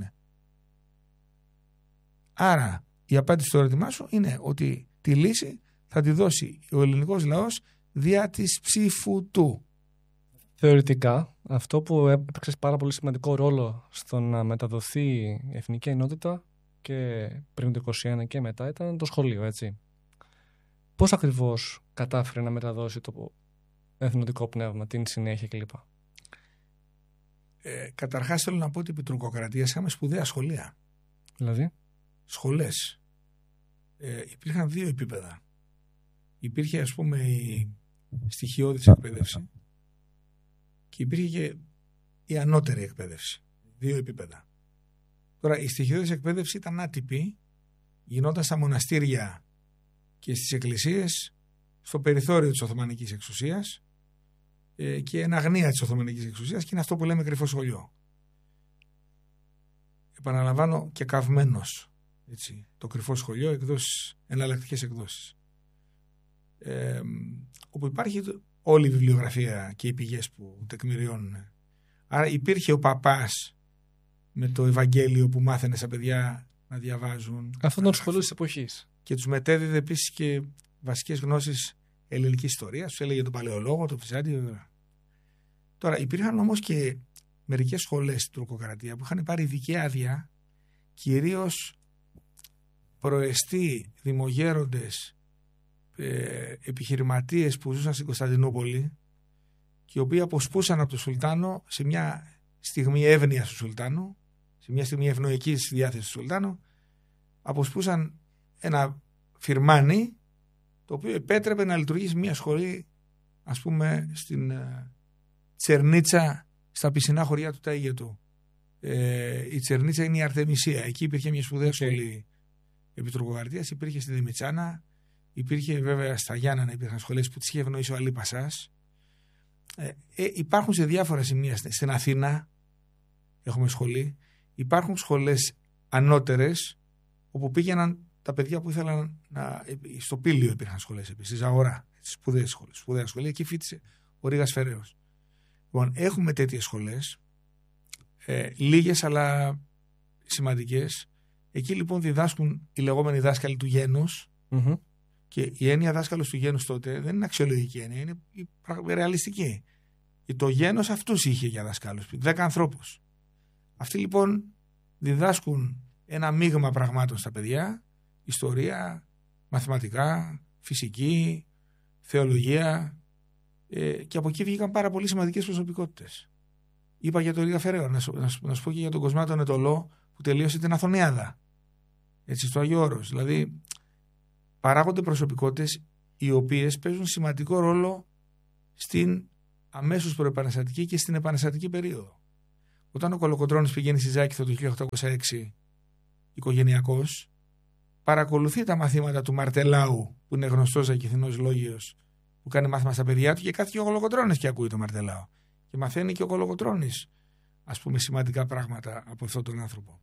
Άρα η απάντηση στο ερώτημά σου είναι ότι τη λύση θα τη δώσει ο ελληνικός λαός δια της ψήφου του. Θεωρητικά, αυτό που έπαιξε πάρα πολύ σημαντικό ρόλο στο να μεταδοθεί η εθνική ενότητα και πριν το 1921 και μετά ήταν το σχολείο, έτσι. Πώς ακριβώς κατάφερε να μεταδώσει το εθνοτικό πνεύμα, την συνέχεια κλπ. Καταρχάς θέλω να πω ότι επί τουρκοκρατίας είχαμε σπουδαία σχολεία. Δηλαδή? Σχολές. Υπήρχαν δύο επίπεδα. Υπήρχε ας πούμε η στοιχειώδης εκπαίδευση και υπήρχε και η ανώτερη εκπαίδευση. Δύο επίπεδα. Τώρα η στοιχειώδης εκπαίδευση ήταν άτυπη, γινόταν στα μοναστήρια και στις εκκλησίες, στο περιθώριο της Οθωμανικής εξουσίας και εν αγνία της Οθωμανικής εξουσίας, και είναι αυτό που λέμε κρυφό σχολείο. Επαναλαμβάνω, και καυμένος, έτσι, το κρυφό σχολείο, εναλλακτικές εκδόσεις. Όπου υπάρχει όλη η βιβλιογραφία και οι πηγές που τεκμηριώνουν. Άρα υπήρχε ο παπάς με το Ευαγγέλιο που μάθαινε στα παιδιά να διαβάζουν. Αυτό ήταν το σχολείο της εποχής. Και τους μετέδιδε επίσης και βασικές γνώσεις ελληνικής ιστορίας. Τους έλεγε τον Παλαιολόγο, τον Βυζάντιο. Τώρα υπήρχαν όμως και μερικές σχολές στην τουρκοκρατία που είχαν πάρει ειδική άδεια, κυρίως προεστοί δημογέροντες επιχειρηματίες που ζούσαν στην Κωνσταντινούπολη και οι οποίοι αποσπούσαν από τον Σουλτάνο σε μια στιγμή εύνοιας του Σουλτάνου, σε μια στιγμή ευνοϊκής διάθεσης του Σουλτάνου, αποσπούσαν ένα φιρμάνι το οποίο επέτρεπε να λειτουργήσει μια σχολή, ας πούμε, στην Τσερνίτσα, στα πισινά χωριά του Ταΐγετου. Η Τσερνίτσα είναι η Αρτεμισία. Εκεί υπήρχε μια σπουδαία σχολή επί τουρκοκρατίας, υπήρχε στη Δημητσάνα, υπήρχε βέβαια στα Γιάννενα, υπήρχαν σχολές που τις είχε ευνοήσει ο Αλή Πασάς. Υπάρχουν σε διάφορα σημεία. Στην Αθήνα έχουμε σχολή. Υπάρχουν σχολές ανώτερες όπου πήγαιναν τα παιδιά που ήθελαν να. Στο Πήλιο υπήρχαν σχολές επίσης, στη Ζαγορά. Σπουδαία σχολή. Εκεί φοιτησε ο Ρήγας Φεραίος. Λοιπόν, έχουμε τέτοιες σχολές, λίγες αλλά σημαντικές. Εκεί λοιπόν διδάσκουν οι λεγόμενοι δάσκαλοι του γένους. Mm-hmm. Και η έννοια δάσκαλος του γένους τότε δεν είναι αξιολογική έννοια, είναι ρεαλιστική. Το γένος αυτούς είχε για δασκάλους, 10 ανθρώπους. Αυτοί λοιπόν διδάσκουν ένα μείγμα πραγμάτων στα παιδιά, ιστορία, μαθηματικά, φυσική, θεολογία, και από εκεί βγήκαν πάρα πολύ σημαντικές προσωπικότητες. Είπα για τον Ρήγα Φεραίο, να σου πω και για τον Κοσμά τον Ετωλό που τελείωσε την Αθωνιάδα, έτσι, στο Άγιο Όρος. Δηλαδή παράγονται προσωπικότητες οι οποίες παίζουν σημαντικό ρόλο στην αμέσως προεπαναστατική και στην επαναστατική περίοδο. Όταν ο Κολοκοτρώνης πηγαίνει στη Ζάκηθο το 1806 οικογενειακός, παρακολουθεί τα μαθήματα του Μαρτελάου, που είναι γνωστός Ζακηθινός λόγιος, που κάνει μάθημα στα παιδιά του, και κάθεται και ο Κολοκοτρώνης και ακούει το Μαρτελάου. Και μαθαίνει και ο Κολοκοτρώνης, ας πούμε, σημαντικά πράγματα από αυτόν τον άνθρωπο.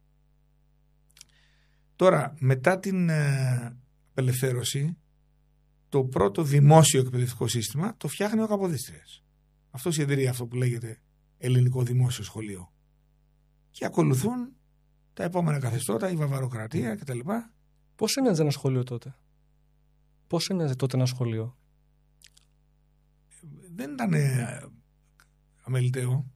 Τώρα, μετά την απελευθέρωση, το πρώτο δημόσιο εκπαιδευτικό σύστημα το φτιάχνει ο Καποδίστριας. Αυτό ιδρύει αυτό που λέγεται Ελληνικό Δημόσιο Σχολείο. Και ακολουθούν τα επόμενα καθεστώτα, η Βαβαροκρατία κτλ. Πώς έμοιαζε ένα σχολείο τότε? Πώς έμοιαζε τότε ένα σχολείο? Δεν ήταν αμεληταίο.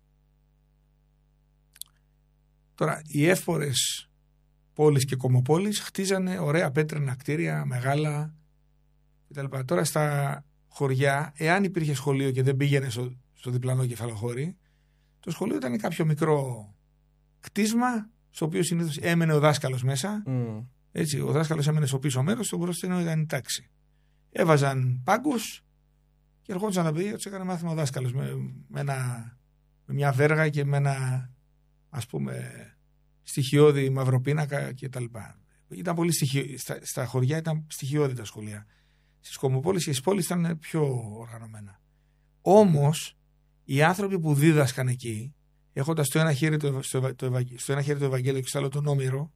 Τώρα, οι εύπορες πόλεις και κομμοπόλεις χτίζανε ωραία πέτρινα κτίρια, μεγάλα κτλ. Τώρα στα χωριά, εάν υπήρχε σχολείο και δεν πήγαινε στο διπλανό κεφαλοχώρι, το σχολείο ήταν κάποιο μικρό κτίσμα, στο οποίο συνήθως έμενε ο δάσκαλος μέσα. Έτσι, ο δάσκαλος έμενε στο πίσω μέρος, στο μπροστινό ήταν η τάξη. Έβαζαν πάγκους και ερχόντουσαν τα παιδιά, τους έκανε μάθημα ο δάσκαλος με μια βέργα και με ένα, ας πούμε, στοιχειώδη μαυροπίνακα κτλ. Ήταν πολύ στα χωριά ήταν στοιχειώδη τα σχολεία. Στις κομμοπόλεις και στις πόλεις ήταν πιο οργανωμένα. Όμως, οι άνθρωποι που δίδασκαν εκεί, έχοντας στο ένα χέρι το Ευαγγέλιο και στο άλλο τον Όμηρο,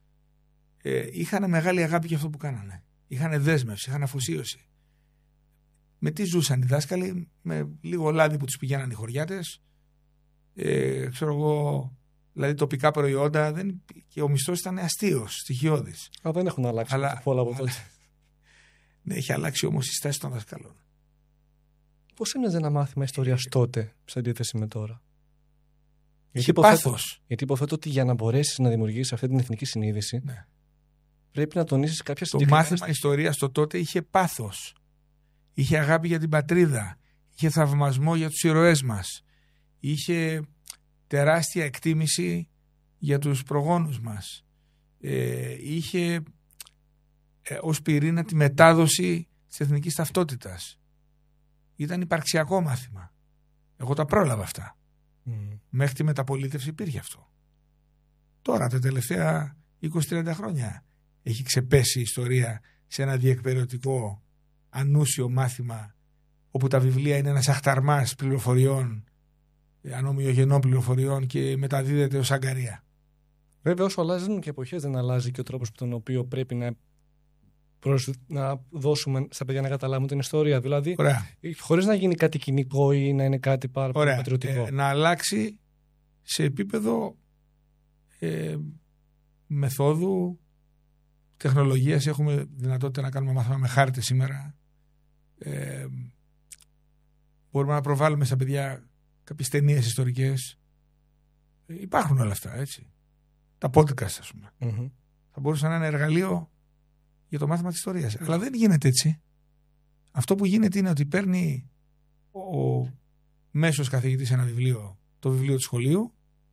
είχαν μεγάλη αγάπη για αυτό που κάνανε. Είχαν δέσμευση, είχαν αφοσίωση. Με τι ζούσαν οι δάσκαλοι? Με λίγο λάδι που τους πηγαίναν οι χωριάτες, ξέρω εγώ, δηλαδή τοπικά προϊόντα, και ο μισθός ήταν αστείος, στοιχειώδης. Δεν έχουν αλλάξει πολλά από τότε. Ναι, έχει αλλάξει όμως η στάση των δασκάλων. Πώς έμοιαζε ένα μάθημα ιστορίας τότε, σε αντίθεση με τώρα? Είχε πάθος. Γιατί υποθέτω ότι για να μπορέσεις να δημιουργήσεις αυτή την εθνική συνείδηση, ναι, πρέπει να τονίσεις κάποια συγκεκριμένα. Το μάθημα ιστορίας το τότε είχε πάθος. Είχε αγάπη για την πατρίδα. Είχε θαυμασμό για τους ήρωές μας. Είχε τεράστια εκτίμηση για τους προγόνους μας. Είχε ως πυρήνα τη μετάδοση της εθνικής ταυτότητας. Ήταν υπαρξιακό μάθημα. Εγώ τα πρόλαβα αυτά. Μέχρι τη μεταπολίτευση υπήρχε αυτό. Τώρα τα τελευταία 20-30 χρόνια έχει ξεπέσει η ιστορία σε ένα διεκπεραιωτικό ανούσιο μάθημα, όπου τα βιβλία είναι ένας αχταρμάς πληροφοριών, ανομοιογενών πληροφοριών, και μεταδίδεται ως αγκαρία. Βέβαια, όσο αλλάζουν και εποχές, δεν αλλάζει και ο τρόπος με τον οποίο πρέπει να δώσουμε στα παιδιά να καταλάβουν την ιστορία. Δηλαδή, χωρίς να γίνει κάτι κοινικό ή να είναι κάτι πάρα πολύ πατριωτικό. Να αλλάξει σε επίπεδο μεθόδου, τεχνολογίας. Έχουμε δυνατότητα να κάνουμε μάθημα με χάρτες σήμερα. Μπορούμε να προβάλλουμε στα παιδιά κάποιες ταινίες ιστορικές. Υπάρχουν όλα αυτά, έτσι. Τα podcast, ας πούμε. Θα μπορούσαν να είναι εργαλείο για το μάθημα της ιστορίας. Αλλά δεν γίνεται έτσι. Αυτό που γίνεται είναι ότι παίρνει ο μέσος καθηγητής ένα βιβλίο, το βιβλίο του σχολείου,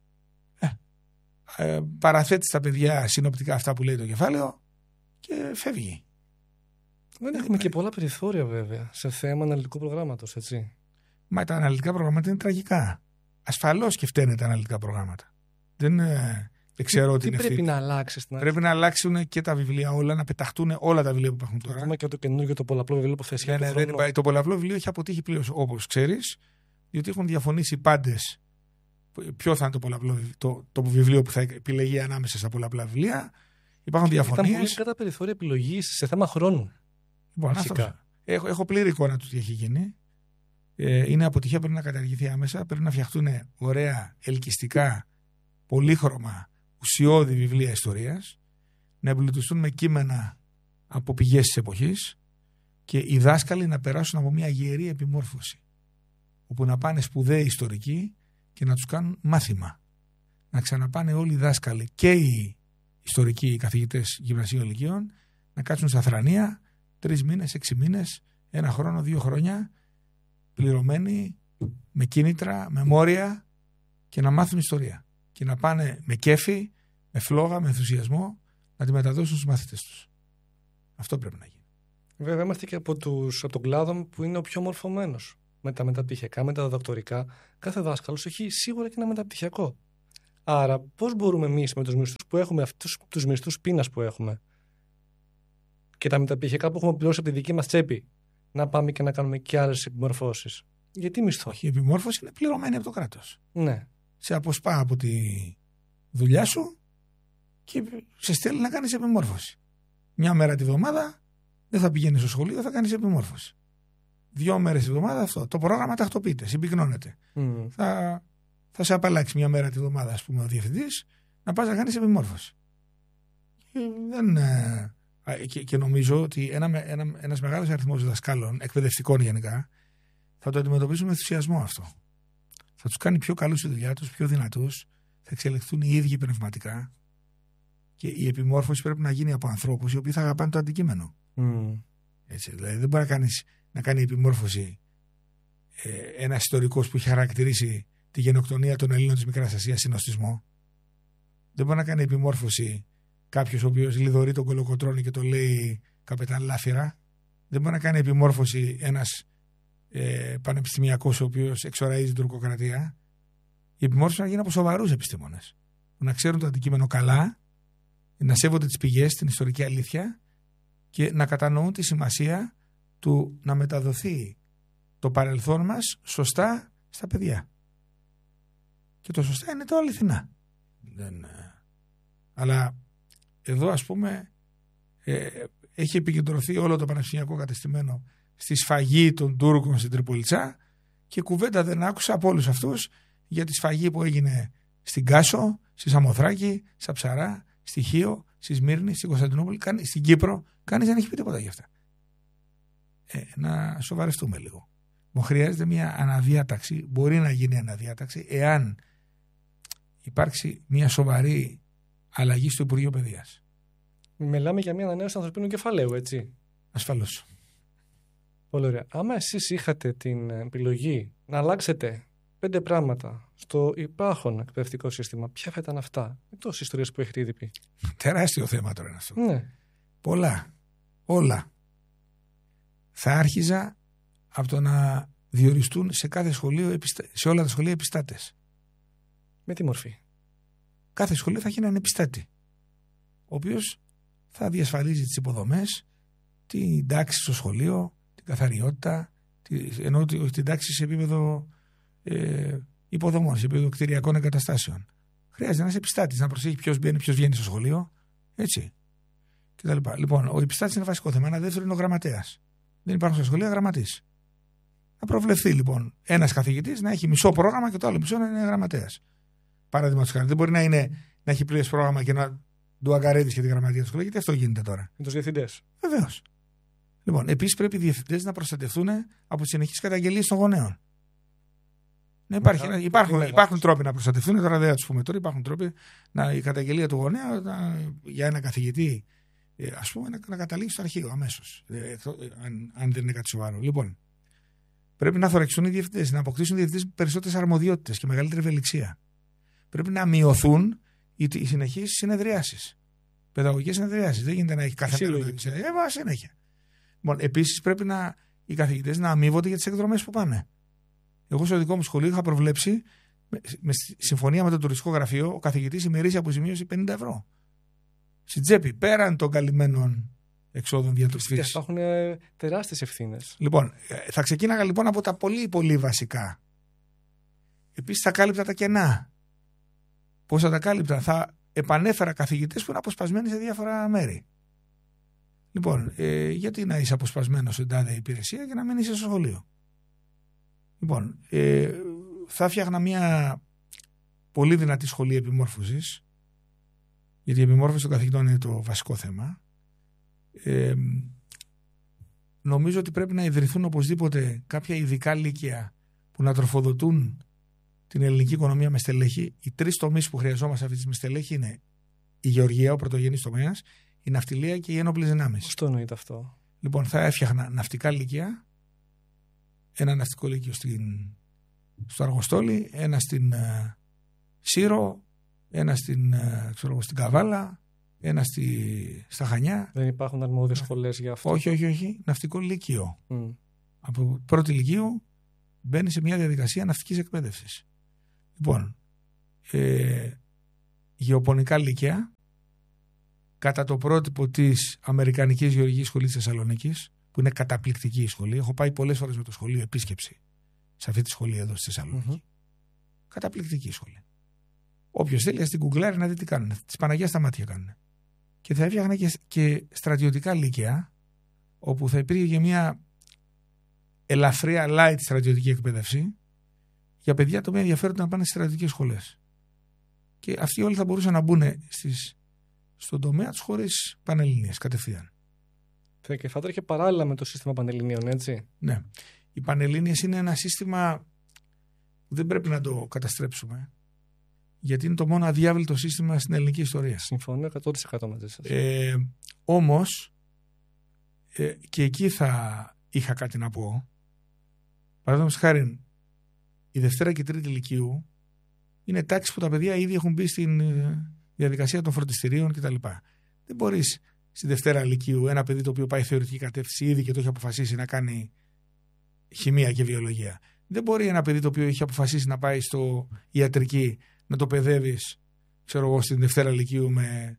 παραθέτει στα παιδιά συνοπτικά αυτά που λέει το κεφάλαιο και φεύγει. Δεν έχουμε και πολλά περιθώρια, βέβαια, σε θέμα αναλυτικού προγράμματος, έτσι. Μα τα αναλυτικά προγράμματα είναι τραγικά. Ασφαλώς και φταίνε τα αναλυτικά προγράμματα. Δεν ξέρω ότι είναι πρέπει να αλλάξει στην αρχή. Πρέπει να αλλάξουν και τα βιβλία όλα, να πεταχτούν όλα τα βιβλία που υπάρχουν τώρα. Ακόμα και το καινούργιο, το πολλαπλό βιβλίο που θες. Το πολλαπλό βιβλίο έχει αποτύχει πλήρως, όπως ξέρεις, διότι έχουν διαφωνήσει πάντες ποιο θα είναι το βιβλίο που θα επιλεγεί ανάμεσα στα πολλαπλά βιβλία. Υπάρχουν διαφωνίες. Ήταν πολύ κατά περιθώρια επιλογής σε θέμα χρόνου. Λοιπόν, έχω πλήρη εικόνα του τι έχει γίνει. Είναι αποτυχία, πρέπει να καταργηθεί άμεσα. Πρέπει να φτιαχτούν ωραία, ελκυστικά, πολύχρωμα, ουσιώδη βιβλία ιστορίας, να εμπλουτιστούν με κείμενα από πηγές της εποχής και οι δάσκαλοι να περάσουν από μια γερή επιμόρφωση, όπου να πάνε σπουδαίοι ιστορικοί και να τους κάνουν μάθημα. Να ξαναπάνε όλοι οι δάσκαλοι και οι ιστορικοί, οι καθηγητές γυμνασίων ηλικίων, να κάτσουν στα θρανία 3 μήνες, 6 μήνες, 1 χρόνο, 2 χρόνια, πληρωμένοι, με κίνητρα, με μόρια, και να μάθουν ιστορία. Και να πάνε με κέφι, με φλόγα, με ενθουσιασμό, να τη μεταδώσουν στους μαθητές τους. Αυτό πρέπει να γίνει. Βέβαια, είμαστε και από τον κλάδο που είναι ο πιο μορφωμένος. με τα μεταπτυχιακά, με τα διδακτορικά, κάθε δάσκαλος έχει σίγουρα και ένα μεταπτυχιακό. Άρα, πώς μπορούμε εμείς με τους μισθούς που έχουμε, αυτούς τους μισθούς πείνας που έχουμε και τα μεταπτυχιακά που έχουμε πληρώσει από τη δική μας τσέπη, να πάμε και να κάνουμε και άλλες επιμορφώσεις? Γιατί μισθό? Η επιμόρφωση είναι πληρωμένη από το κράτος. Ναι. Σε αποσπά από τη δουλειά σου και σε στέλνει να κάνεις επιμόρφωση. Μια μέρα τη βδομάδα δεν θα πηγαίνεις στο σχολείο, θα κάνεις επιμόρφωση. 2 μέρες τη βδομάδα αυτό. Το πρόγραμμα τακτοποιείται, συμπυκνώνεται. Θα σε απαλλάξει μια μέρα τη βδομάδα, ας πούμε, ο διευθυντής να πας να κάνεις επιμόρφωση. Και νομίζω ότι ένας μεγάλος αριθμός δασκάλων, εκπαιδευτικών γενικά, θα το αντιμετωπίσουν με ενθουσιασμό αυτό. Θα τους κάνει πιο καλούς στη δουλειά τους, πιο δυνατούς, θα εξελιχθούν οι ίδιοι πνευματικά και η επιμόρφωση πρέπει να γίνει από ανθρώπους οι οποίοι θα αγαπάνε το αντικείμενο. Έτσι, δηλαδή δεν μπορεί να κάνει επιμόρφωση ένας ιστορικός που έχει χαρακτηρίσει τη γενοκτονία των Ελλήνων της Μικράς Ασίας συνοστισμό. Δεν μπορεί να κάνει επιμόρφωση κάποιος ο οποίος λιδωρεί τον Κολοκοτρώνη και το λέει καπετάν Λάφυρα. Δεν μπορεί να κάνει επιμόρφωση ένας πανεπιστημιακός ο οποίος εξοραίζει την τουρκοκρατία. Η επιμόρφωση να γίνει από σοβαρούς επιστήμονες που να ξέρουν το αντικείμενο καλά, να σέβονται τις πηγές, την ιστορική αλήθεια και να κατανοούν τη σημασία του να μεταδοθεί το παρελθόν μας σωστά στα παιδιά. Και το σωστά είναι το αληθινά. Αλλά εδώ, ας πούμε, έχει επικεντρωθεί όλο το πανεπιστημιακό κατεστημένο στη σφαγή των Τούρκων στην Τριπολιτσά και κουβέντα δεν άκουσα από όλους αυτούς για τη σφαγή που έγινε στην Κάσο, στη Σαμοθράκη, στα Ψαρά, στη Χίο, στη Σμύρνη, στην Κωνσταντινούπολη, στην Κύπρο. Κανείς δεν έχει πει τίποτα γι' αυτά. Να σοβαρευτούμε λίγο. Χρειάζεται μια αναδιάταξη, μπορεί να γίνει αναδιάταξη εάν υπάρξει μια σοβαρή αλλαγή στο Υπουργείο Παιδείας. Μιλάμε για μια ανανέωση ανθρωπίνου κεφαλαίου, έτσι. Ασφαλώς. Πολύ ωραία. Άμα εσείς είχατε την επιλογή να αλλάξετε 5 πράγματα στο υπάρχον εκπαιδευτικό σύστημα, ποια θα ήταν αυτά, εκτός ιστορίες που έχετε ήδη πει? Τεράστιο θέμα τώρα είναι αυτό. Ναι. Πολλά. Όλα. Θα άρχιζα από το να διοριστούν σε κάθε σχολείο, σε όλα τα σχολεία επιστάτες. Με τι μορφή? Κάθε σχολείο θα έχει έναν επιστάτη, ο οποίος θα διασφαλίζει τις υποδομές, την τάξη στο σχολείο, την καθαριότητα, ενώ την τάξη σε επίπεδο υποδομών, σε επίπεδο κτηριακών εγκαταστάσεων. Χρειάζεται ένας επιστάτης να προσέχει ποιος μπαίνει, ποιος βγαίνει στο σχολείο, έτσι. Λοιπόν, ο επιστάτης είναι βασικό θέμα. Ένα δεύτερο είναι ο γραμματέας. Δεν υπάρχουν στα σχολεία γραμματείς. Να προβλεφθεί λοιπόν ένας καθηγητής να έχει μισό πρόγραμμα και το άλλο μισό να είναι γραμματέας. Παραδείγματος χάρη. Δεν μπορεί να έχει πλήρες πρόγραμμα και να του αγκαρέτει και τη γραμματεία του σχολείου, γιατί αυτό γίνεται τώρα. Με τους διευθυντές. Βεβαίως. Λοιπόν, επίσης πρέπει οι διευθυντές να προστατευτούν από τις συνεχείς καταγγελίες των γονέων. Υπάρχουν τρόποι να προστατευτούν, τώρα δεν θα τους πούμε τώρα. Υπάρχουν τρόποι η καταγγελία του γονέα για ένα καθηγητή, ας πούμε, να καταλήξει στο αρχείο αμέσως. Αν δεν είναι κάτι σοβαρό. Λοιπόν, πρέπει να θωρακιστούν οι διευθυντές, να αποκτήσουν οι διευθυντές περισσότερες αρμοδιότητες και μεγαλύτερη ευελιξία. Πρέπει να μειωθούν οι συνεχείς συνεδριάσεις. Παιδαγωγικές συνεδριάσεις. Δεν γίνεται να έχει κάθε μέρα συνέχεια. Λοιπόν, επίσης πρέπει οι καθηγητές να αμείβονται για τις εκδρομές που πάνε. Εγώ στο δικό μου σχολείο είχα προβλέψει, με συμφωνία με το τουριστικό γραφείο, ο καθηγητής ημερήσια αποζημίωση 50 ευρώ. Στην τσέπη, πέραν των καλυμμένων εξόδων διατροφής. Υπάρχουν τεράστιες ευθύνες. Λοιπόν, θα ξεκίναγα λοιπόν από τα πολύ πολύ βασικά. Επίσης θα κάλυπτα τα κενά. Πώς θα τα κάλυπτα? Θα επανέφερα καθηγητές που είναι αποσπασμένοι σε διάφορα μέρη. Λοιπόν, γιατί να είσαι αποσπασμένος στην τάδε υπηρεσία και να μην είσαι στο σχολείο? Λοιπόν, θα φτιάχνα μια πολύ δυνατή σχολή επιμόρφωσης, γιατί η επιμόρφωση των καθηγητών είναι το βασικό θέμα. Νομίζω ότι πρέπει να ιδρυθούν οπωσδήποτε κάποια ειδικά λύκεια που να τροφοδοτούν την ελληνική οικονομία με στελέχη. Οι 3 τομείς που χρειαζόμαστε αυτή τη στιγμή στελέχη είναι η γεωργία, ο πρωτογενής τομέας, η ναυτιλία και οι ένοπλες δυνάμεις. Πώς το εννοείται αυτό? Λοιπόν, θα έφτιαχνα ναυτικά λύκεια, ένα ναυτικό λύκειο στο Αργοστόλι, ένα στην Σύρο, ένα στην Καβάλα, ένα στα Χανιά. Δεν υπάρχουν αρμόδιες σχολές για αυτό? Όχι. Ναυτικό λύκειο. Από πρώτη λυκείου μπαίνει σε μια διαδικασία ναυτικής εκπαίδευσης. Λοιπόν, γεωπονικά λύκεια, κατά το πρότυπο της Αμερικανικής Γεωργικής Σχολής της Θεσσαλονίκης, που είναι καταπληκτική η σχολή. Έχω πάει πολλές φορές με το σχολείο επίσκεψη σε αυτή τη σχολή εδώ στη Θεσσαλονίκη. Καταπληκτική σχολή. Όποιος θέλει να την γκουγκλάρει να δει τι κάνουν. Της Παναγιάς τα μάτια κάνουν. Και θα έφτιαχνα και στρατιωτικά λύκεια, όπου θα υπήρχε μια ελαφριά light στρατιωτική εκπαίδευση για παιδιά τα οποία ενδιαφέρονται να πάνε στις στρατιωτικές σχολές. Και αυτοί όλοι θα μπορούσαν να μπουν στον τομέα τους χωρίς Πανελληνίες κατευθείαν. Και θα τρέχει παράλληλα με το σύστημα Πανελληνίων, έτσι. Ναι. Οι Πανελλήνιες είναι ένα σύστημα που δεν πρέπει να το καταστρέψουμε, γιατί είναι το μόνο αδιάβλητο σύστημα στην ελληνική ιστορία. Συμφωνώ 100% μαζί σας. Όμως, και εκεί θα είχα κάτι να πω. Παραδείγματος χάρη, η Δευτέρα και Τρίτη Λυκείου είναι τάξεις που τα παιδιά ήδη έχουν μπει στην διαδικασία των φροντιστηρίων κτλ. Δεν μπορείς στη Δευτέρα Λυκείου ένα παιδί το οποίο πάει θεωρητική κατεύθυνση ήδη και το έχει αποφασίσει να κάνει χημεία και βιολογία. Δεν μπορεί ένα παιδί το οποίο έχει αποφασίσει να πάει στο ιατρική να το παιδεύεις, ξέρω εγώ, στην Δευτέρα Λυκείου με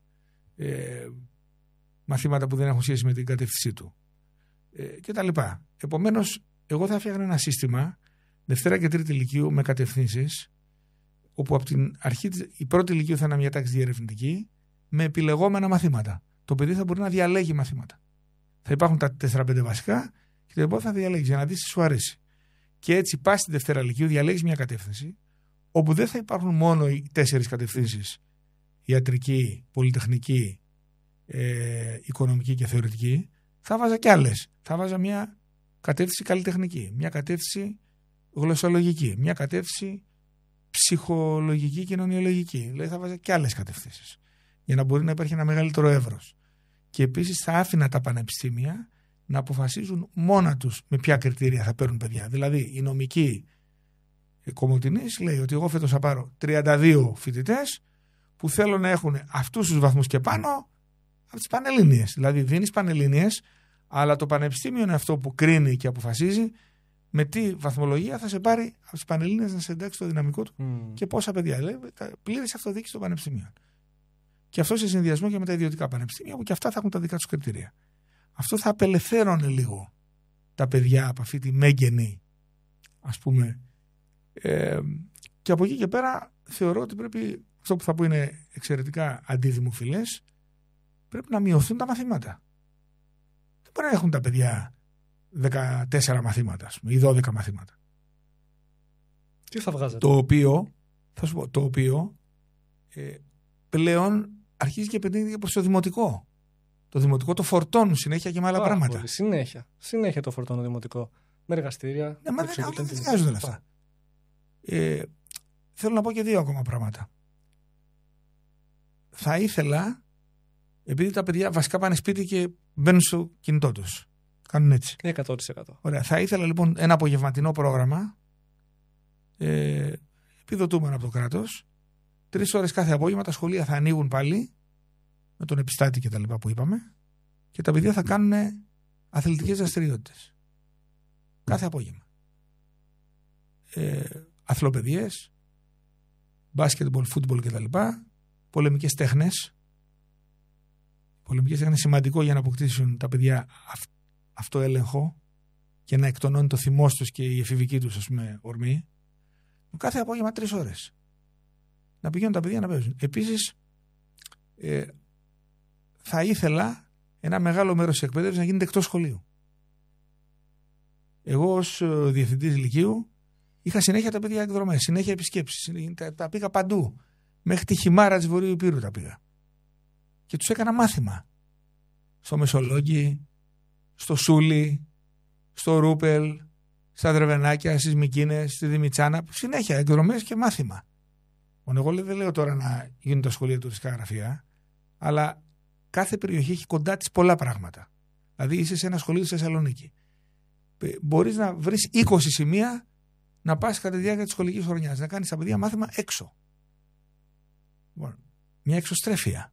μαθήματα που δεν έχουν σχέση με την κατεύθυνσή του κτλ. Επομένως, εγώ θα έφτιαχνα ένα σύστημα Δευτέρα και Τρίτη Λυκείου με κατευθύνσεις, όπου από την αρχή η πρώτη Λυκείου θα είναι μια τάξη διερευνητική με επιλεγόμενα μαθήματα. Το παιδί θα μπορεί να διαλέγει μαθήματα. Θα υπάρχουν τα 4-5 βασικά και το επόμενο θα διαλέγει για να δεις τι σου αρέσει. Και έτσι πας στη Δευτέρα Λυκείου, διαλέγεις μια κατεύθυνση, όπου δεν θα υπάρχουν μόνο οι 4 κατευθύνσεις, ιατρική, πολυτεχνική, οικονομική και θεωρητική. Θα βάζα κι άλλες. Θα βάζα μια κατεύθυνση καλλιτεχνική, μια κατεύθυνση γλωσσολογική, μια κατεύθυνση ψυχολογική, κοινωνιολογική. Δηλαδή θα βάζα κι άλλες κατευθύνσεις, για να μπορεί να υπάρχει ένα μεγαλύτερο εύρος. Και επίσης θα άφηνα τα πανεπιστήμια να αποφασίζουν μόνα τους με ποια κριτήρια θα παίρνουν παιδιά. Δηλαδή η νομική Κομοτηνής λέει ότι εγώ φέτος θα πάρω 32 φοιτητές που θέλω να έχουν αυτούς τους βαθμούς και πάνω από τις Πανελλήνιες. Δηλαδή δίνεις Πανελλήνιες, αλλά το πανεπιστήμιο είναι αυτό που κρίνει και αποφασίζει με τι βαθμολογία θα σε πάρει από τις Πανελλήνιες να σε εντάξει το δυναμικό του και πόσα παιδιά. Δηλαδή πλήρης αυτοδιοίκηση των πανεπιστήμιων. Και αυτό σε συνδυασμό και με τα ιδιωτικά πανεπιστήμια, που και αυτά θα έχουν τα δικά τους κριτήρια. Αυτό θα απελευθέρωνε λίγο τα παιδιά από αυτή τη μέγενη, ας πούμε. Και από εκεί και πέρα θεωρώ ότι πρέπει, αυτό που θα πω είναι εξαιρετικά αντιδημοφιλές, πρέπει να μειωθούν τα μαθήματα. Δεν μπορεί να έχουν τα παιδιά 14 μαθήματα, ας πούμε, ή 12 μαθήματα. Τι θα βγάζετε? Το οποίο, θα σου πω, το οποίο πλέον αρχίζει και επενδύεται προς το δημοτικό. Το δημοτικό το φορτώνουν συνέχεια και με άλλα πράγματα. Πολύ. Συνέχεια το φορτώνουν δημοτικό. Με εργαστήρια. Ναι, μα δεν χρειάζονται αυτά. Θέλω να πω και 2 ακόμα πράγματα. Θα ήθελα, επειδή τα παιδιά βασικά πάνε σπίτι και μπαίνουν στο κινητό τους. Κάνουν έτσι. 100%. Ωραία. Θα ήθελα λοιπόν ένα απογευματινό πρόγραμμα, επιδοτούμενο από το κράτος. 3 ώρες κάθε απόγευμα τα σχολεία θα ανοίγουν πάλι με τον επιστάτη και τα λοιπά που είπαμε, και τα παιδιά θα κάνουν αθλητικές δραστηριότητες κάθε απόγευμα. Αθλοπαιδιές, μπάσκετμπολ, φούτμπολ και τα λοιπά, πολεμικές τέχνες. Πολεμικές τέχνες σημαντικό για να αποκτήσουν τα παιδιά αυτοέλεγχο και να εκτονώνει το θυμός τους και η εφηβική τους, ας πούμε, ορμή. Κάθε απόγευμα 3 ώρες. Να πηγαίνουν τα παιδιά να παίζουν. Επίσης, θα ήθελα ένα μεγάλο μέρος της εκπαίδευσης να γίνεται εκτός σχολείου. Εγώ ως διευθυντής λυκείου είχα συνέχεια τα παιδιά εκδρομές, συνέχεια επισκέψεις. Τα πήγα παντού. Μέχρι τη Χιμάρα της Βορείου Υπήρου τα πήγα. Και τους έκανα μάθημα. Στο Μεσολόγγι, στο Σούλι, στο Ρούπελ, στα Δρεβενάκια, στις Μικίνες, στη Δημητσάνα. Συνέχεια εκδρομές και μάθημα. Εγώ δεν λέω τώρα να γίνουν τα σχολεία τουριστικά γραφεία, αλλά κάθε περιοχή έχει κοντά της πολλά πράγματα. Δηλαδή είσαι σε ένα σχολείο στη Θεσσαλονίκη. Μπορείς να βρεις 20 σημεία να πας κατά τη διάρκεια της σχολικής χρονιάς, να κάνεις τα παιδιά μάθημα έξω. Λοιπόν, μια εξωστρέφεια.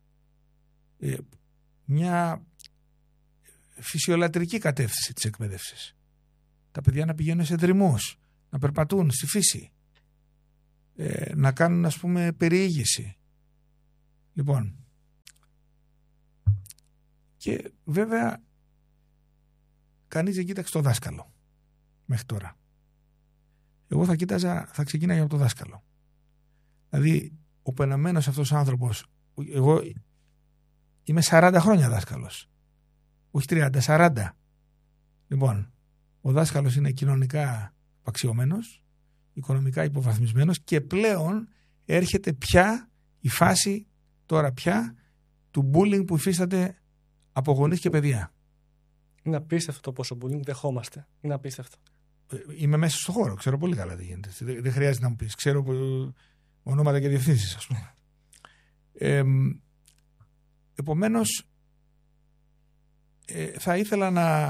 Μια φυσιολατρική κατεύθυνση της εκπαίδευσης. Τα παιδιά να πηγαίνουν σε δρυμούς, να περπατούν στη φύση, να κάνουν, ας πούμε, περιήγηση. Λοιπόν, και βέβαια κανείς δεν κοίταξε το δάσκαλο μέχρι τώρα. Εγώ θα ξεκίναγα από το δάσκαλο. Δηλαδή, ο πενεμένος αυτός ο άνθρωπος, εγώ είμαι 40 χρόνια δάσκαλος, όχι 30, 40. Λοιπόν, ο δάσκαλος είναι κοινωνικά απαξιωμένος, οικονομικά υποβαθμισμένος και πλέον έρχεται πια η φάση τώρα πια του bullying που υφίσταται από γονείς και παιδιά. Είναι απίστευτο το πόσο bullying δεχόμαστε. Είναι απίστευτο. Είμαι μέσα στο χώρο, ξέρω πολύ καλά τι γίνεται. Δεν χρειάζεται να μου πεις. Ξέρω ονόματα και διευθύνσεις, ας πούμε. Επομένως, θα ήθελα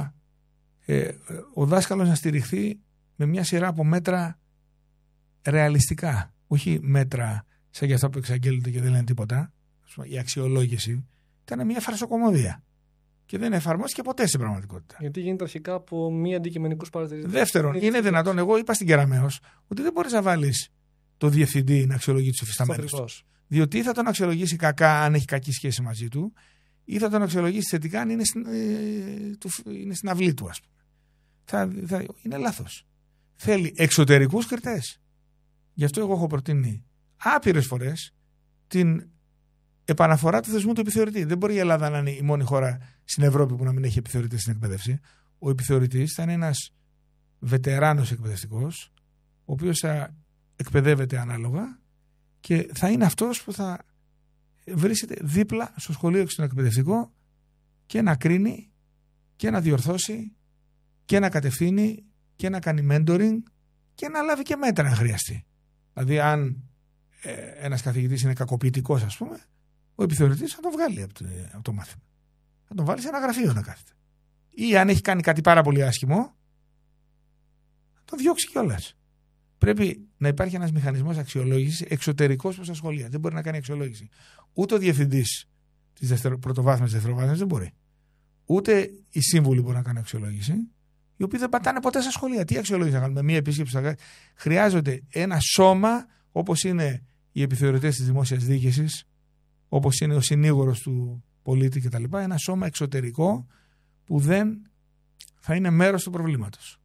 ο δάσκαλος να στηριχθεί με μια σειρά από μέτρα ρεαλιστικά. Όχι μέτρα σαν για αυτά που εξαγγέλλονται και δεν λένε τίποτα. Η αξιολόγηση ήταν μια φαρσοκομωδία και δεν εφαρμόστηκε ποτέ στην πραγματικότητα. Γιατί γίνεται αρχικά από μη αντικειμενικούς παρατηρητές. Δεύτερον, είναι δυνατόν, εγώ είπα στην Κεραμέως, ότι δεν μπορείς να βάλεις το διευθυντή να αξιολογεί τους υφισταμένους του. Διότι ή θα τον αξιολογήσει κακά αν έχει κακή σχέση μαζί του, ή θα τον αξιολογήσει θετικά αν είναι στην αυλή του, ας πούμε. Είναι λάθος. Θέλει εξωτερικούς κριτές. Γι' αυτό εγώ έχω προτείνει άπειρες φορές την επαναφορά του θεσμού του επιθεωρητή. Δεν μπορεί η Ελλάδα να είναι η μόνη χώρα στην Ευρώπη που να μην έχει επιθεωρητή στην εκπαίδευση. Ο επιθεωρητής θα είναι ένας βετεράνος εκπαιδευτικός, ο οποίος θα εκπαιδεύεται ανάλογα και θα είναι αυτός που θα βρίσκεται δίπλα στο σχολείο και στον εκπαιδευτικό και να κρίνει και να διορθώσει και να κατευθύνει και να κάνει mentoring και να λάβει και μέτρα αν χρειαστεί. Δηλαδή αν ένας καθηγητής είναι κακοποιητικός, ας πούμε, ο επιθεωρητής θα τον βγάλει από το μάθημα. Θα τον βάλει σε ένα γραφείο να κάθεται. Ή αν έχει κάνει κάτι πάρα πολύ άσχημο, θα τον διώξει κιόλας. Πρέπει να υπάρχει ένας μηχανισμός αξιολόγησης εξωτερικός προς τα σχολεία. Δεν μπορεί να κάνει αξιολόγηση. Ούτε ο διευθυντής της πρωτοβάθμιας, δευτεροβάθμιας δεν μπορεί. Ούτε οι σύμβουλοι μπορούν να κάνουν αξιολόγηση, οι οποίοι δεν πατάνε ποτέ στα σχολεία. Τι αξιολόγηση θα κάνουμε, μία επίσκεψη θα κάνουμε. Χρειάζονται ένα σώμα όπως είναι οι επιθεωρητές της δημόσιας διοίκησης, όπως είναι ο συνήγορος του πολίτη κτλ. Ένα σώμα εξωτερικό που δεν θα είναι μέρος του προβλήματος.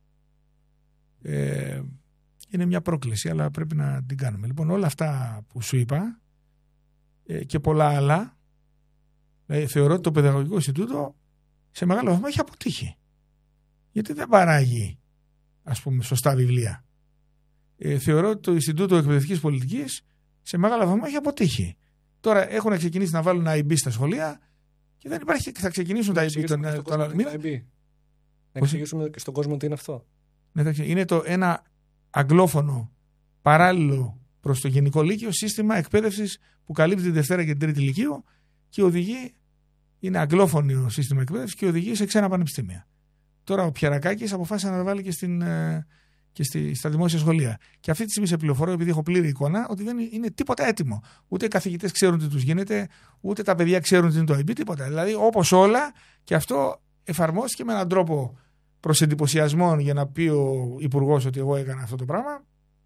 Είναι μια πρόκληση, αλλά πρέπει να την κάνουμε. Λοιπόν, όλα αυτά που σου είπα και πολλά άλλα, θεωρώ ότι το Παιδαγωγικό Ινστιτούτο σε μεγάλο βαθμό έχει αποτύχει. Γιατί δεν παράγει, ας πούμε, σωστά βιβλία. Θεωρώ ότι το Ινστιτούτο Εκπαιδευτικής Πολιτικής σε μεγάλο βαθμό έχει αποτύχει. Τώρα έχουν ξεκινήσει να βάλουν IB στα σχολεία και δεν υπάρχει. Θα ξεκινήσουν τα IB τον άλλο μήνα. Να εξηγήσουμε και στον κόσμο τι είναι αυτό. Είναι ένα αγγλόφωνο παράλληλο προς το Γενικό Λύκειο σύστημα εκπαίδευσης που καλύπτει τη Δευτέρα και την Τρίτη Λυκείου και οδηγεί, είναι αγγλόφωνο σύστημα εκπαίδευσης και οδηγεί σε ξένα πανεπιστήμια. Τώρα ο Πιερακάκης αποφάσισε να τα βάλει και στα δημόσια σχολεία. Και αυτή τη στιγμή σε πληροφορώ, επειδή έχω πλήρη εικόνα, ότι δεν είναι τίποτα έτοιμο. Ούτε οι καθηγητές ξέρουν τι τους γίνεται, ούτε τα παιδιά ξέρουν τι είναι το IB, τίποτα. Δηλαδή, όπως όλα, και αυτό εφαρμόστηκε με έναν τρόπο προς εντυπωσιασμό για να πει ο υπουργός ότι εγώ έκανα αυτό το πράγμα.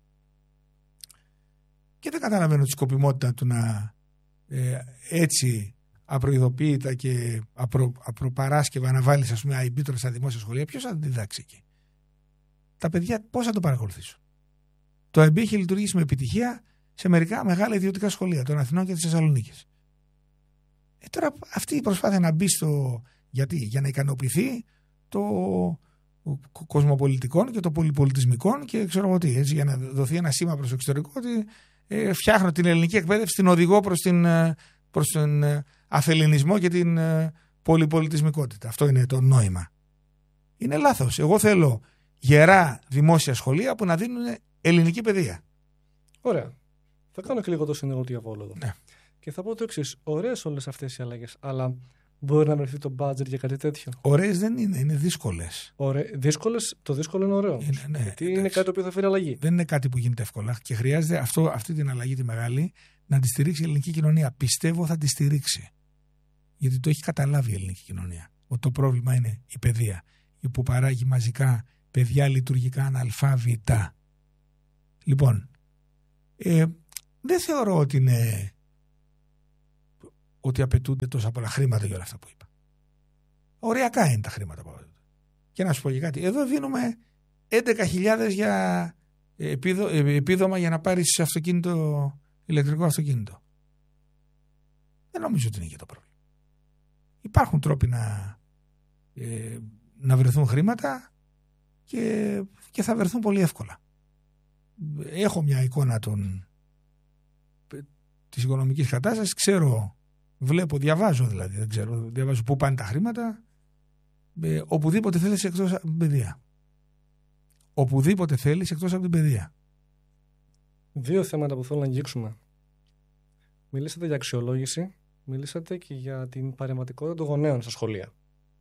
Και δεν καταλαβαίνω τη σκοπιμότητα του να έτσι απροειδοποίητα και απροπαράσκευα να βάλεις, ας πούμε, IB τώρα στα δημόσια σχολεία. Ποιος θα διδάξει εκεί? Τα παιδιά πώς θα το παρακολουθήσουν? Το IB έχει λειτουργήσει με επιτυχία σε μερικά μεγάλα ιδιωτικά σχολεία των Αθηνών και της Θεσσαλονίκης. Τώρα αυτή η προσπάθεια να μπει για να ικανοποιηθεί το κοσμοπολιτικών και το πολυπολιτισμικών και ξέρω εγώ τι, έτσι, για να δοθεί ένα σήμα προς το εξωτερικό ότι φτιάχνω την ελληνική εκπαίδευση, την οδηγώ προς τον αφελληνισμό και την πολυπολιτισμικότητα. Αυτό είναι το νόημα. Είναι λάθος. Εγώ θέλω γερά δημόσια σχολεία που να δίνουν ελληνική παιδεία. Ωραία. Θα κάνω και λίγο το συνεργό διαβόλο εδώ. Ναι. Και θα πω το εξής. Ωραίες όλες αυτές οι αλλαγές, αλλά μπορεί να βρεθεί το budget για κάτι τέτοιο? Ωραίες δεν είναι δύσκολες. Δύσκολες, το δύσκολο είναι ωραίο. Ναι, γιατί είναι κάτι το οποίο θα φέρει αλλαγή. Δεν είναι κάτι που γίνεται εύκολα και χρειάζεται αυτή την αλλαγή τη μεγάλη να τη στηρίξει η ελληνική κοινωνία. Πιστεύω θα τη στηρίξει. Γιατί το έχει καταλάβει η ελληνική κοινωνία. Ότι το πρόβλημα είναι η παιδεία, που παράγει μαζικά παιδιά λειτουργικά αναλφάβητα. Λοιπόν, δεν θεωρώ ότι απαιτούνται τόσα πολλά χρήματα για όλα αυτά που είπα. Οριακά είναι τα χρήματα που απαιτούνται. Και να σου πω και κάτι. Εδώ δίνουμε 11.000 για επίδομα για να πάρεις ηλεκτρικό αυτοκίνητο. Δεν νομίζω ότι είναι και το πρόβλημα. Υπάρχουν τρόποι να βρεθούν χρήματα και θα βρεθούν πολύ εύκολα. Έχω μια εικόνα της οικονομικής κατάστασης, ξέρω, βλέπω, διαβάζω δηλαδή, δεν ξέρω, διαβάζω πού πάνε τα χρήματα, οπουδήποτε θέλεις εκτός από την παιδεία. Οπουδήποτε θέλεις εκτός από την παιδεία. 2 θέματα που θέλω να αγγίξουμε. Μιλήσατε για αξιολόγηση, μιλήσατε και για την παρεμβατικότητα των γονέων στα σχολεία.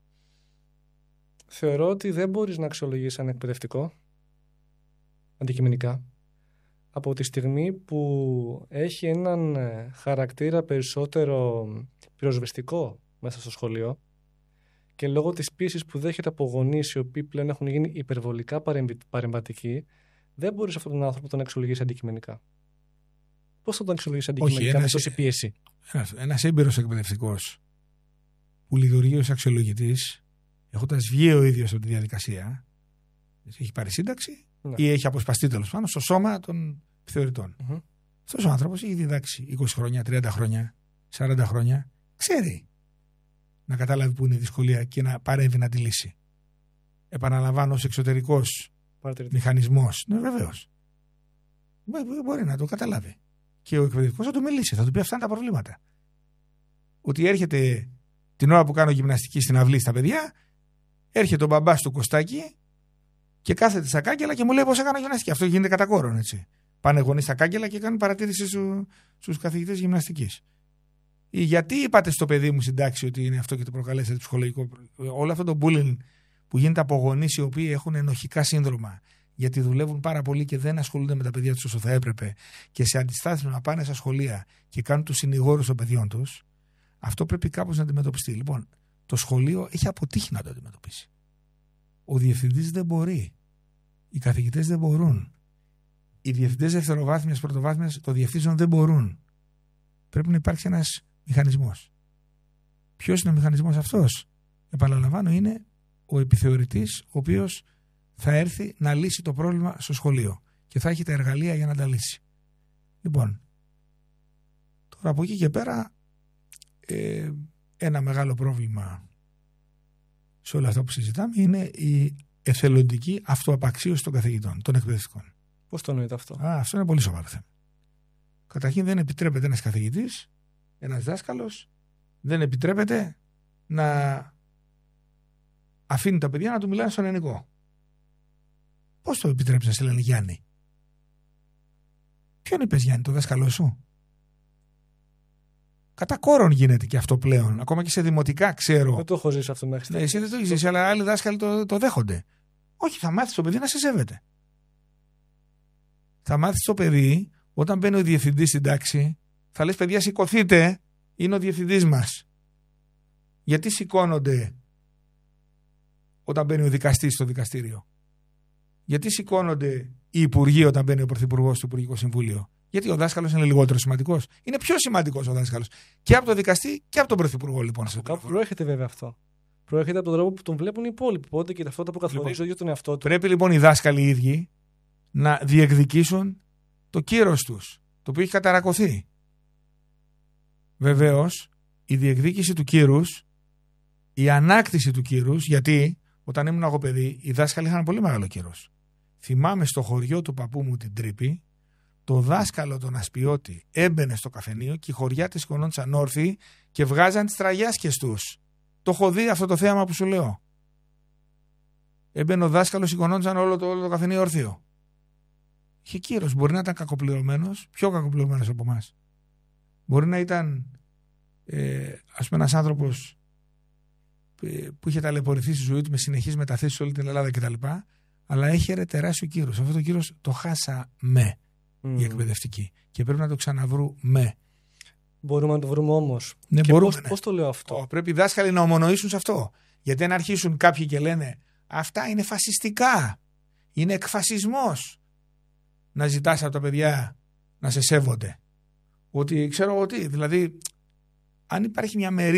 Θεωρώ ότι δεν μπορείς να αξιολογήσεις ένα εκπαιδευτικό αντικειμενικά από τη στιγμή που έχει έναν χαρακτήρα περισσότερο πυροσβεστικό μέσα στο σχολείο και λόγω της πίεσης που δέχεται από γονείς οι οποίοι πλέον έχουν γίνει υπερβολικά παρεμβατικοί, δεν μπορείς αυτόν τον άνθρωπο να τον αξιολογήσεις αντικειμενικά. Πώς θα τον αξιολογήσεις αντικειμενικά με τόση πίεση? Ένας έμπειρος εκπαιδευτικός που λειτουργεί ως αξιολογητής, έχοντας βγει ο ίδιος από τη διαδικασία, έχει πάρει σύνταξη ή έχει αποσπαστεί τέλος πάντων στο σώμα των επιθεωρητών. Αυτός ο άνθρωπος έχει διδάξει 20 χρόνια, 30 χρόνια, 40 χρόνια, ξέρει να καταλάβει που είναι η δυσκολία και να παρέμβει να τη λύσει. Επαναλαμβάνω, ως εξωτερικός μηχανισμός. Ναι, βεβαίως. Μπορεί να το καταλάβει. Και ο εκπαιδευτικός θα του μιλήσει, θα του πει αυτά είναι τα προβλήματα. Ότι έρχεται την ώρα που κάνω γυμναστική στην αυλή στα παιδιά, έρχεται ο μπαμπάς του Κωστάκη και κάθεται στα κάγκελα και μου λέει πώς έκανα γυμναστική. Αυτό γίνεται κατά κόρον, έτσι. Πάνε γονείς στα κάγκελα και κάνουν παρατήρηση στους καθηγητές γυμναστικής. Ή γιατί είπατε στο παιδί μου στην τάξη ότι είναι αυτό και το προκαλέσατε ψυχολογικό. Όλο αυτό το bullying που γίνεται από γονείς οι οποίοι έχουν ενοχικά σύνδρομα, γιατί δουλεύουν πάρα πολύ και δεν ασχολούνται με τα παιδιά τους όσο θα έπρεπε και σε αντιστάθμιση να πάνε στα σχολεία και κάνουν τους συνηγόρους των παιδιών τους, αυτό πρέπει κάπως να αντιμετωπιστεί. Λοιπόν, το σχολείο έχει αποτύχει να το αντιμετωπίσει. Ο διευθυντής δεν μπορεί. Οι καθηγητές δεν μπορούν. Οι διευθυντές δευτεροβάθμιας, πρωτοβάθμιας, το διευθύνσεων δεν μπορούν. Πρέπει να υπάρξει ένας μηχανισμός. Ποιος είναι ο μηχανισμός αυτός? Επαναλαμβάνω, είναι ο επιθεωρητής, ο οποίος θα έρθει να λύσει το πρόβλημα στο σχολείο και θα έχει τα εργαλεία για να τα λύσει. Λοιπόν, τώρα από εκεί και πέρα ένα μεγάλο πρόβλημα σε όλα αυτά που συζητάμε είναι η εθελοντική αυτοαπαξίωση των καθηγητών, των εκπαιδευτικών. Πώς το εννοείται αυτό? Αυτό είναι πολύ σοβαρό θέμα. Καταρχήν δεν επιτρέπεται ένας καθηγητής, ένας δάσκαλος, δεν επιτρέπεται να αφήνει τα παιδιά να του μιλάνε στον ελληνικό. Πώς το επιτρέψεις να σε λένε Γιάννη? Ποιον είπες Γιάννη, το δάσκαλό σου? Κατά κόρον γίνεται και αυτό πλέον. Ακόμα και σε δημοτικά ξέρω. Δεν το έχω ζήσει αυτό μέχρι στιγμής. Εσύ δεν το έχεις ζήσει, αλλά άλλοι δάσκαλοι το δέχονται. Όχι, θα μάθεις το παιδί να σε σέβεται. Θα μάθεις το παιδί, όταν μπαίνει ο διευθυντής στην τάξη, θα λες παιδιά σηκωθείτε, είναι ο διευθυντής μας. Γιατί σηκώνονται όταν μπαίνει ο δικαστής στο δικαστήριο? Γιατί σηκώνονται οι υπουργοί όταν μπαίνει ο πρωθυπουργός στο Υπουργικό Συμβούλιο? Γιατί ο δάσκαλος είναι λιγότερο σημαντικός? Είναι πιο σημαντικός ο δάσκαλος. Και από τον δικαστή και από τον πρωθυπουργό, λοιπόν. Κάπου προέρχεται βέβαια αυτό. Προέρχεται από τον τρόπο που τον βλέπουν οι υπόλοιποι. Οπότε και ταυτότητα που καθορίζει για τον εαυτό του. Πρέπει λοιπόν οι δάσκαλοι οι ίδιοι να διεκδικήσουν το κύρος τους, το οποίο έχει καταρακωθεί. Βεβαίως, η διεκδίκηση του κύρους, η ανάκτηση του κύρους, γιατί όταν ήμουν εγώ παιδί, οι δάσκαλοι είχαν πολύ μεγάλο κύρος. Θυμάμαι στο χωριό του παππού μου την Τρύπη, το δάσκαλο τον Ασπιώτη έμπαινε στο καφενείο και οι χωριάτες σηκωνόντουσαν όρθιοι και βγάζαν τις τραγιάσκες τους. Το έχω δει αυτό το θέαμα που σου λέω. Έμπαινε ο δάσκαλος, σηκωνόντουσαν όλο το καφενείο όρθιο. Είχε κύρος. Μπορεί να ήταν κακοπληρωμένος, πιο κακοπληρωμένος από εμάς. Μπορεί να ήταν ας πούμε ένας άνθρωπος που είχε ταλαιπωρηθεί στη ζωή του με συνεχείς μεταθέσεις σε όλη την Ελλάδα κτλ. Αλλά έχερε τεράστιο κύρος. Αυτό το κύρος το χάσαμε οι εκπαιδευτικοί και πρέπει να το ξαναβρούμε. Μπορούμε να το βρούμε όμως. Ναι, και μπορούμε. Πώς το λέω αυτό? Πρέπει οι δάσκαλοι να ομονοήσουν σε αυτό. Γιατί αν αρχίσουν κάποιοι και λένε αυτά είναι φασιστικά, είναι εκφασισμός, να ζητάς από τα παιδιά να σε σέβονται. Ότι ξέρω εγώ τι, δηλαδή αν υπάρχει μια μερίδα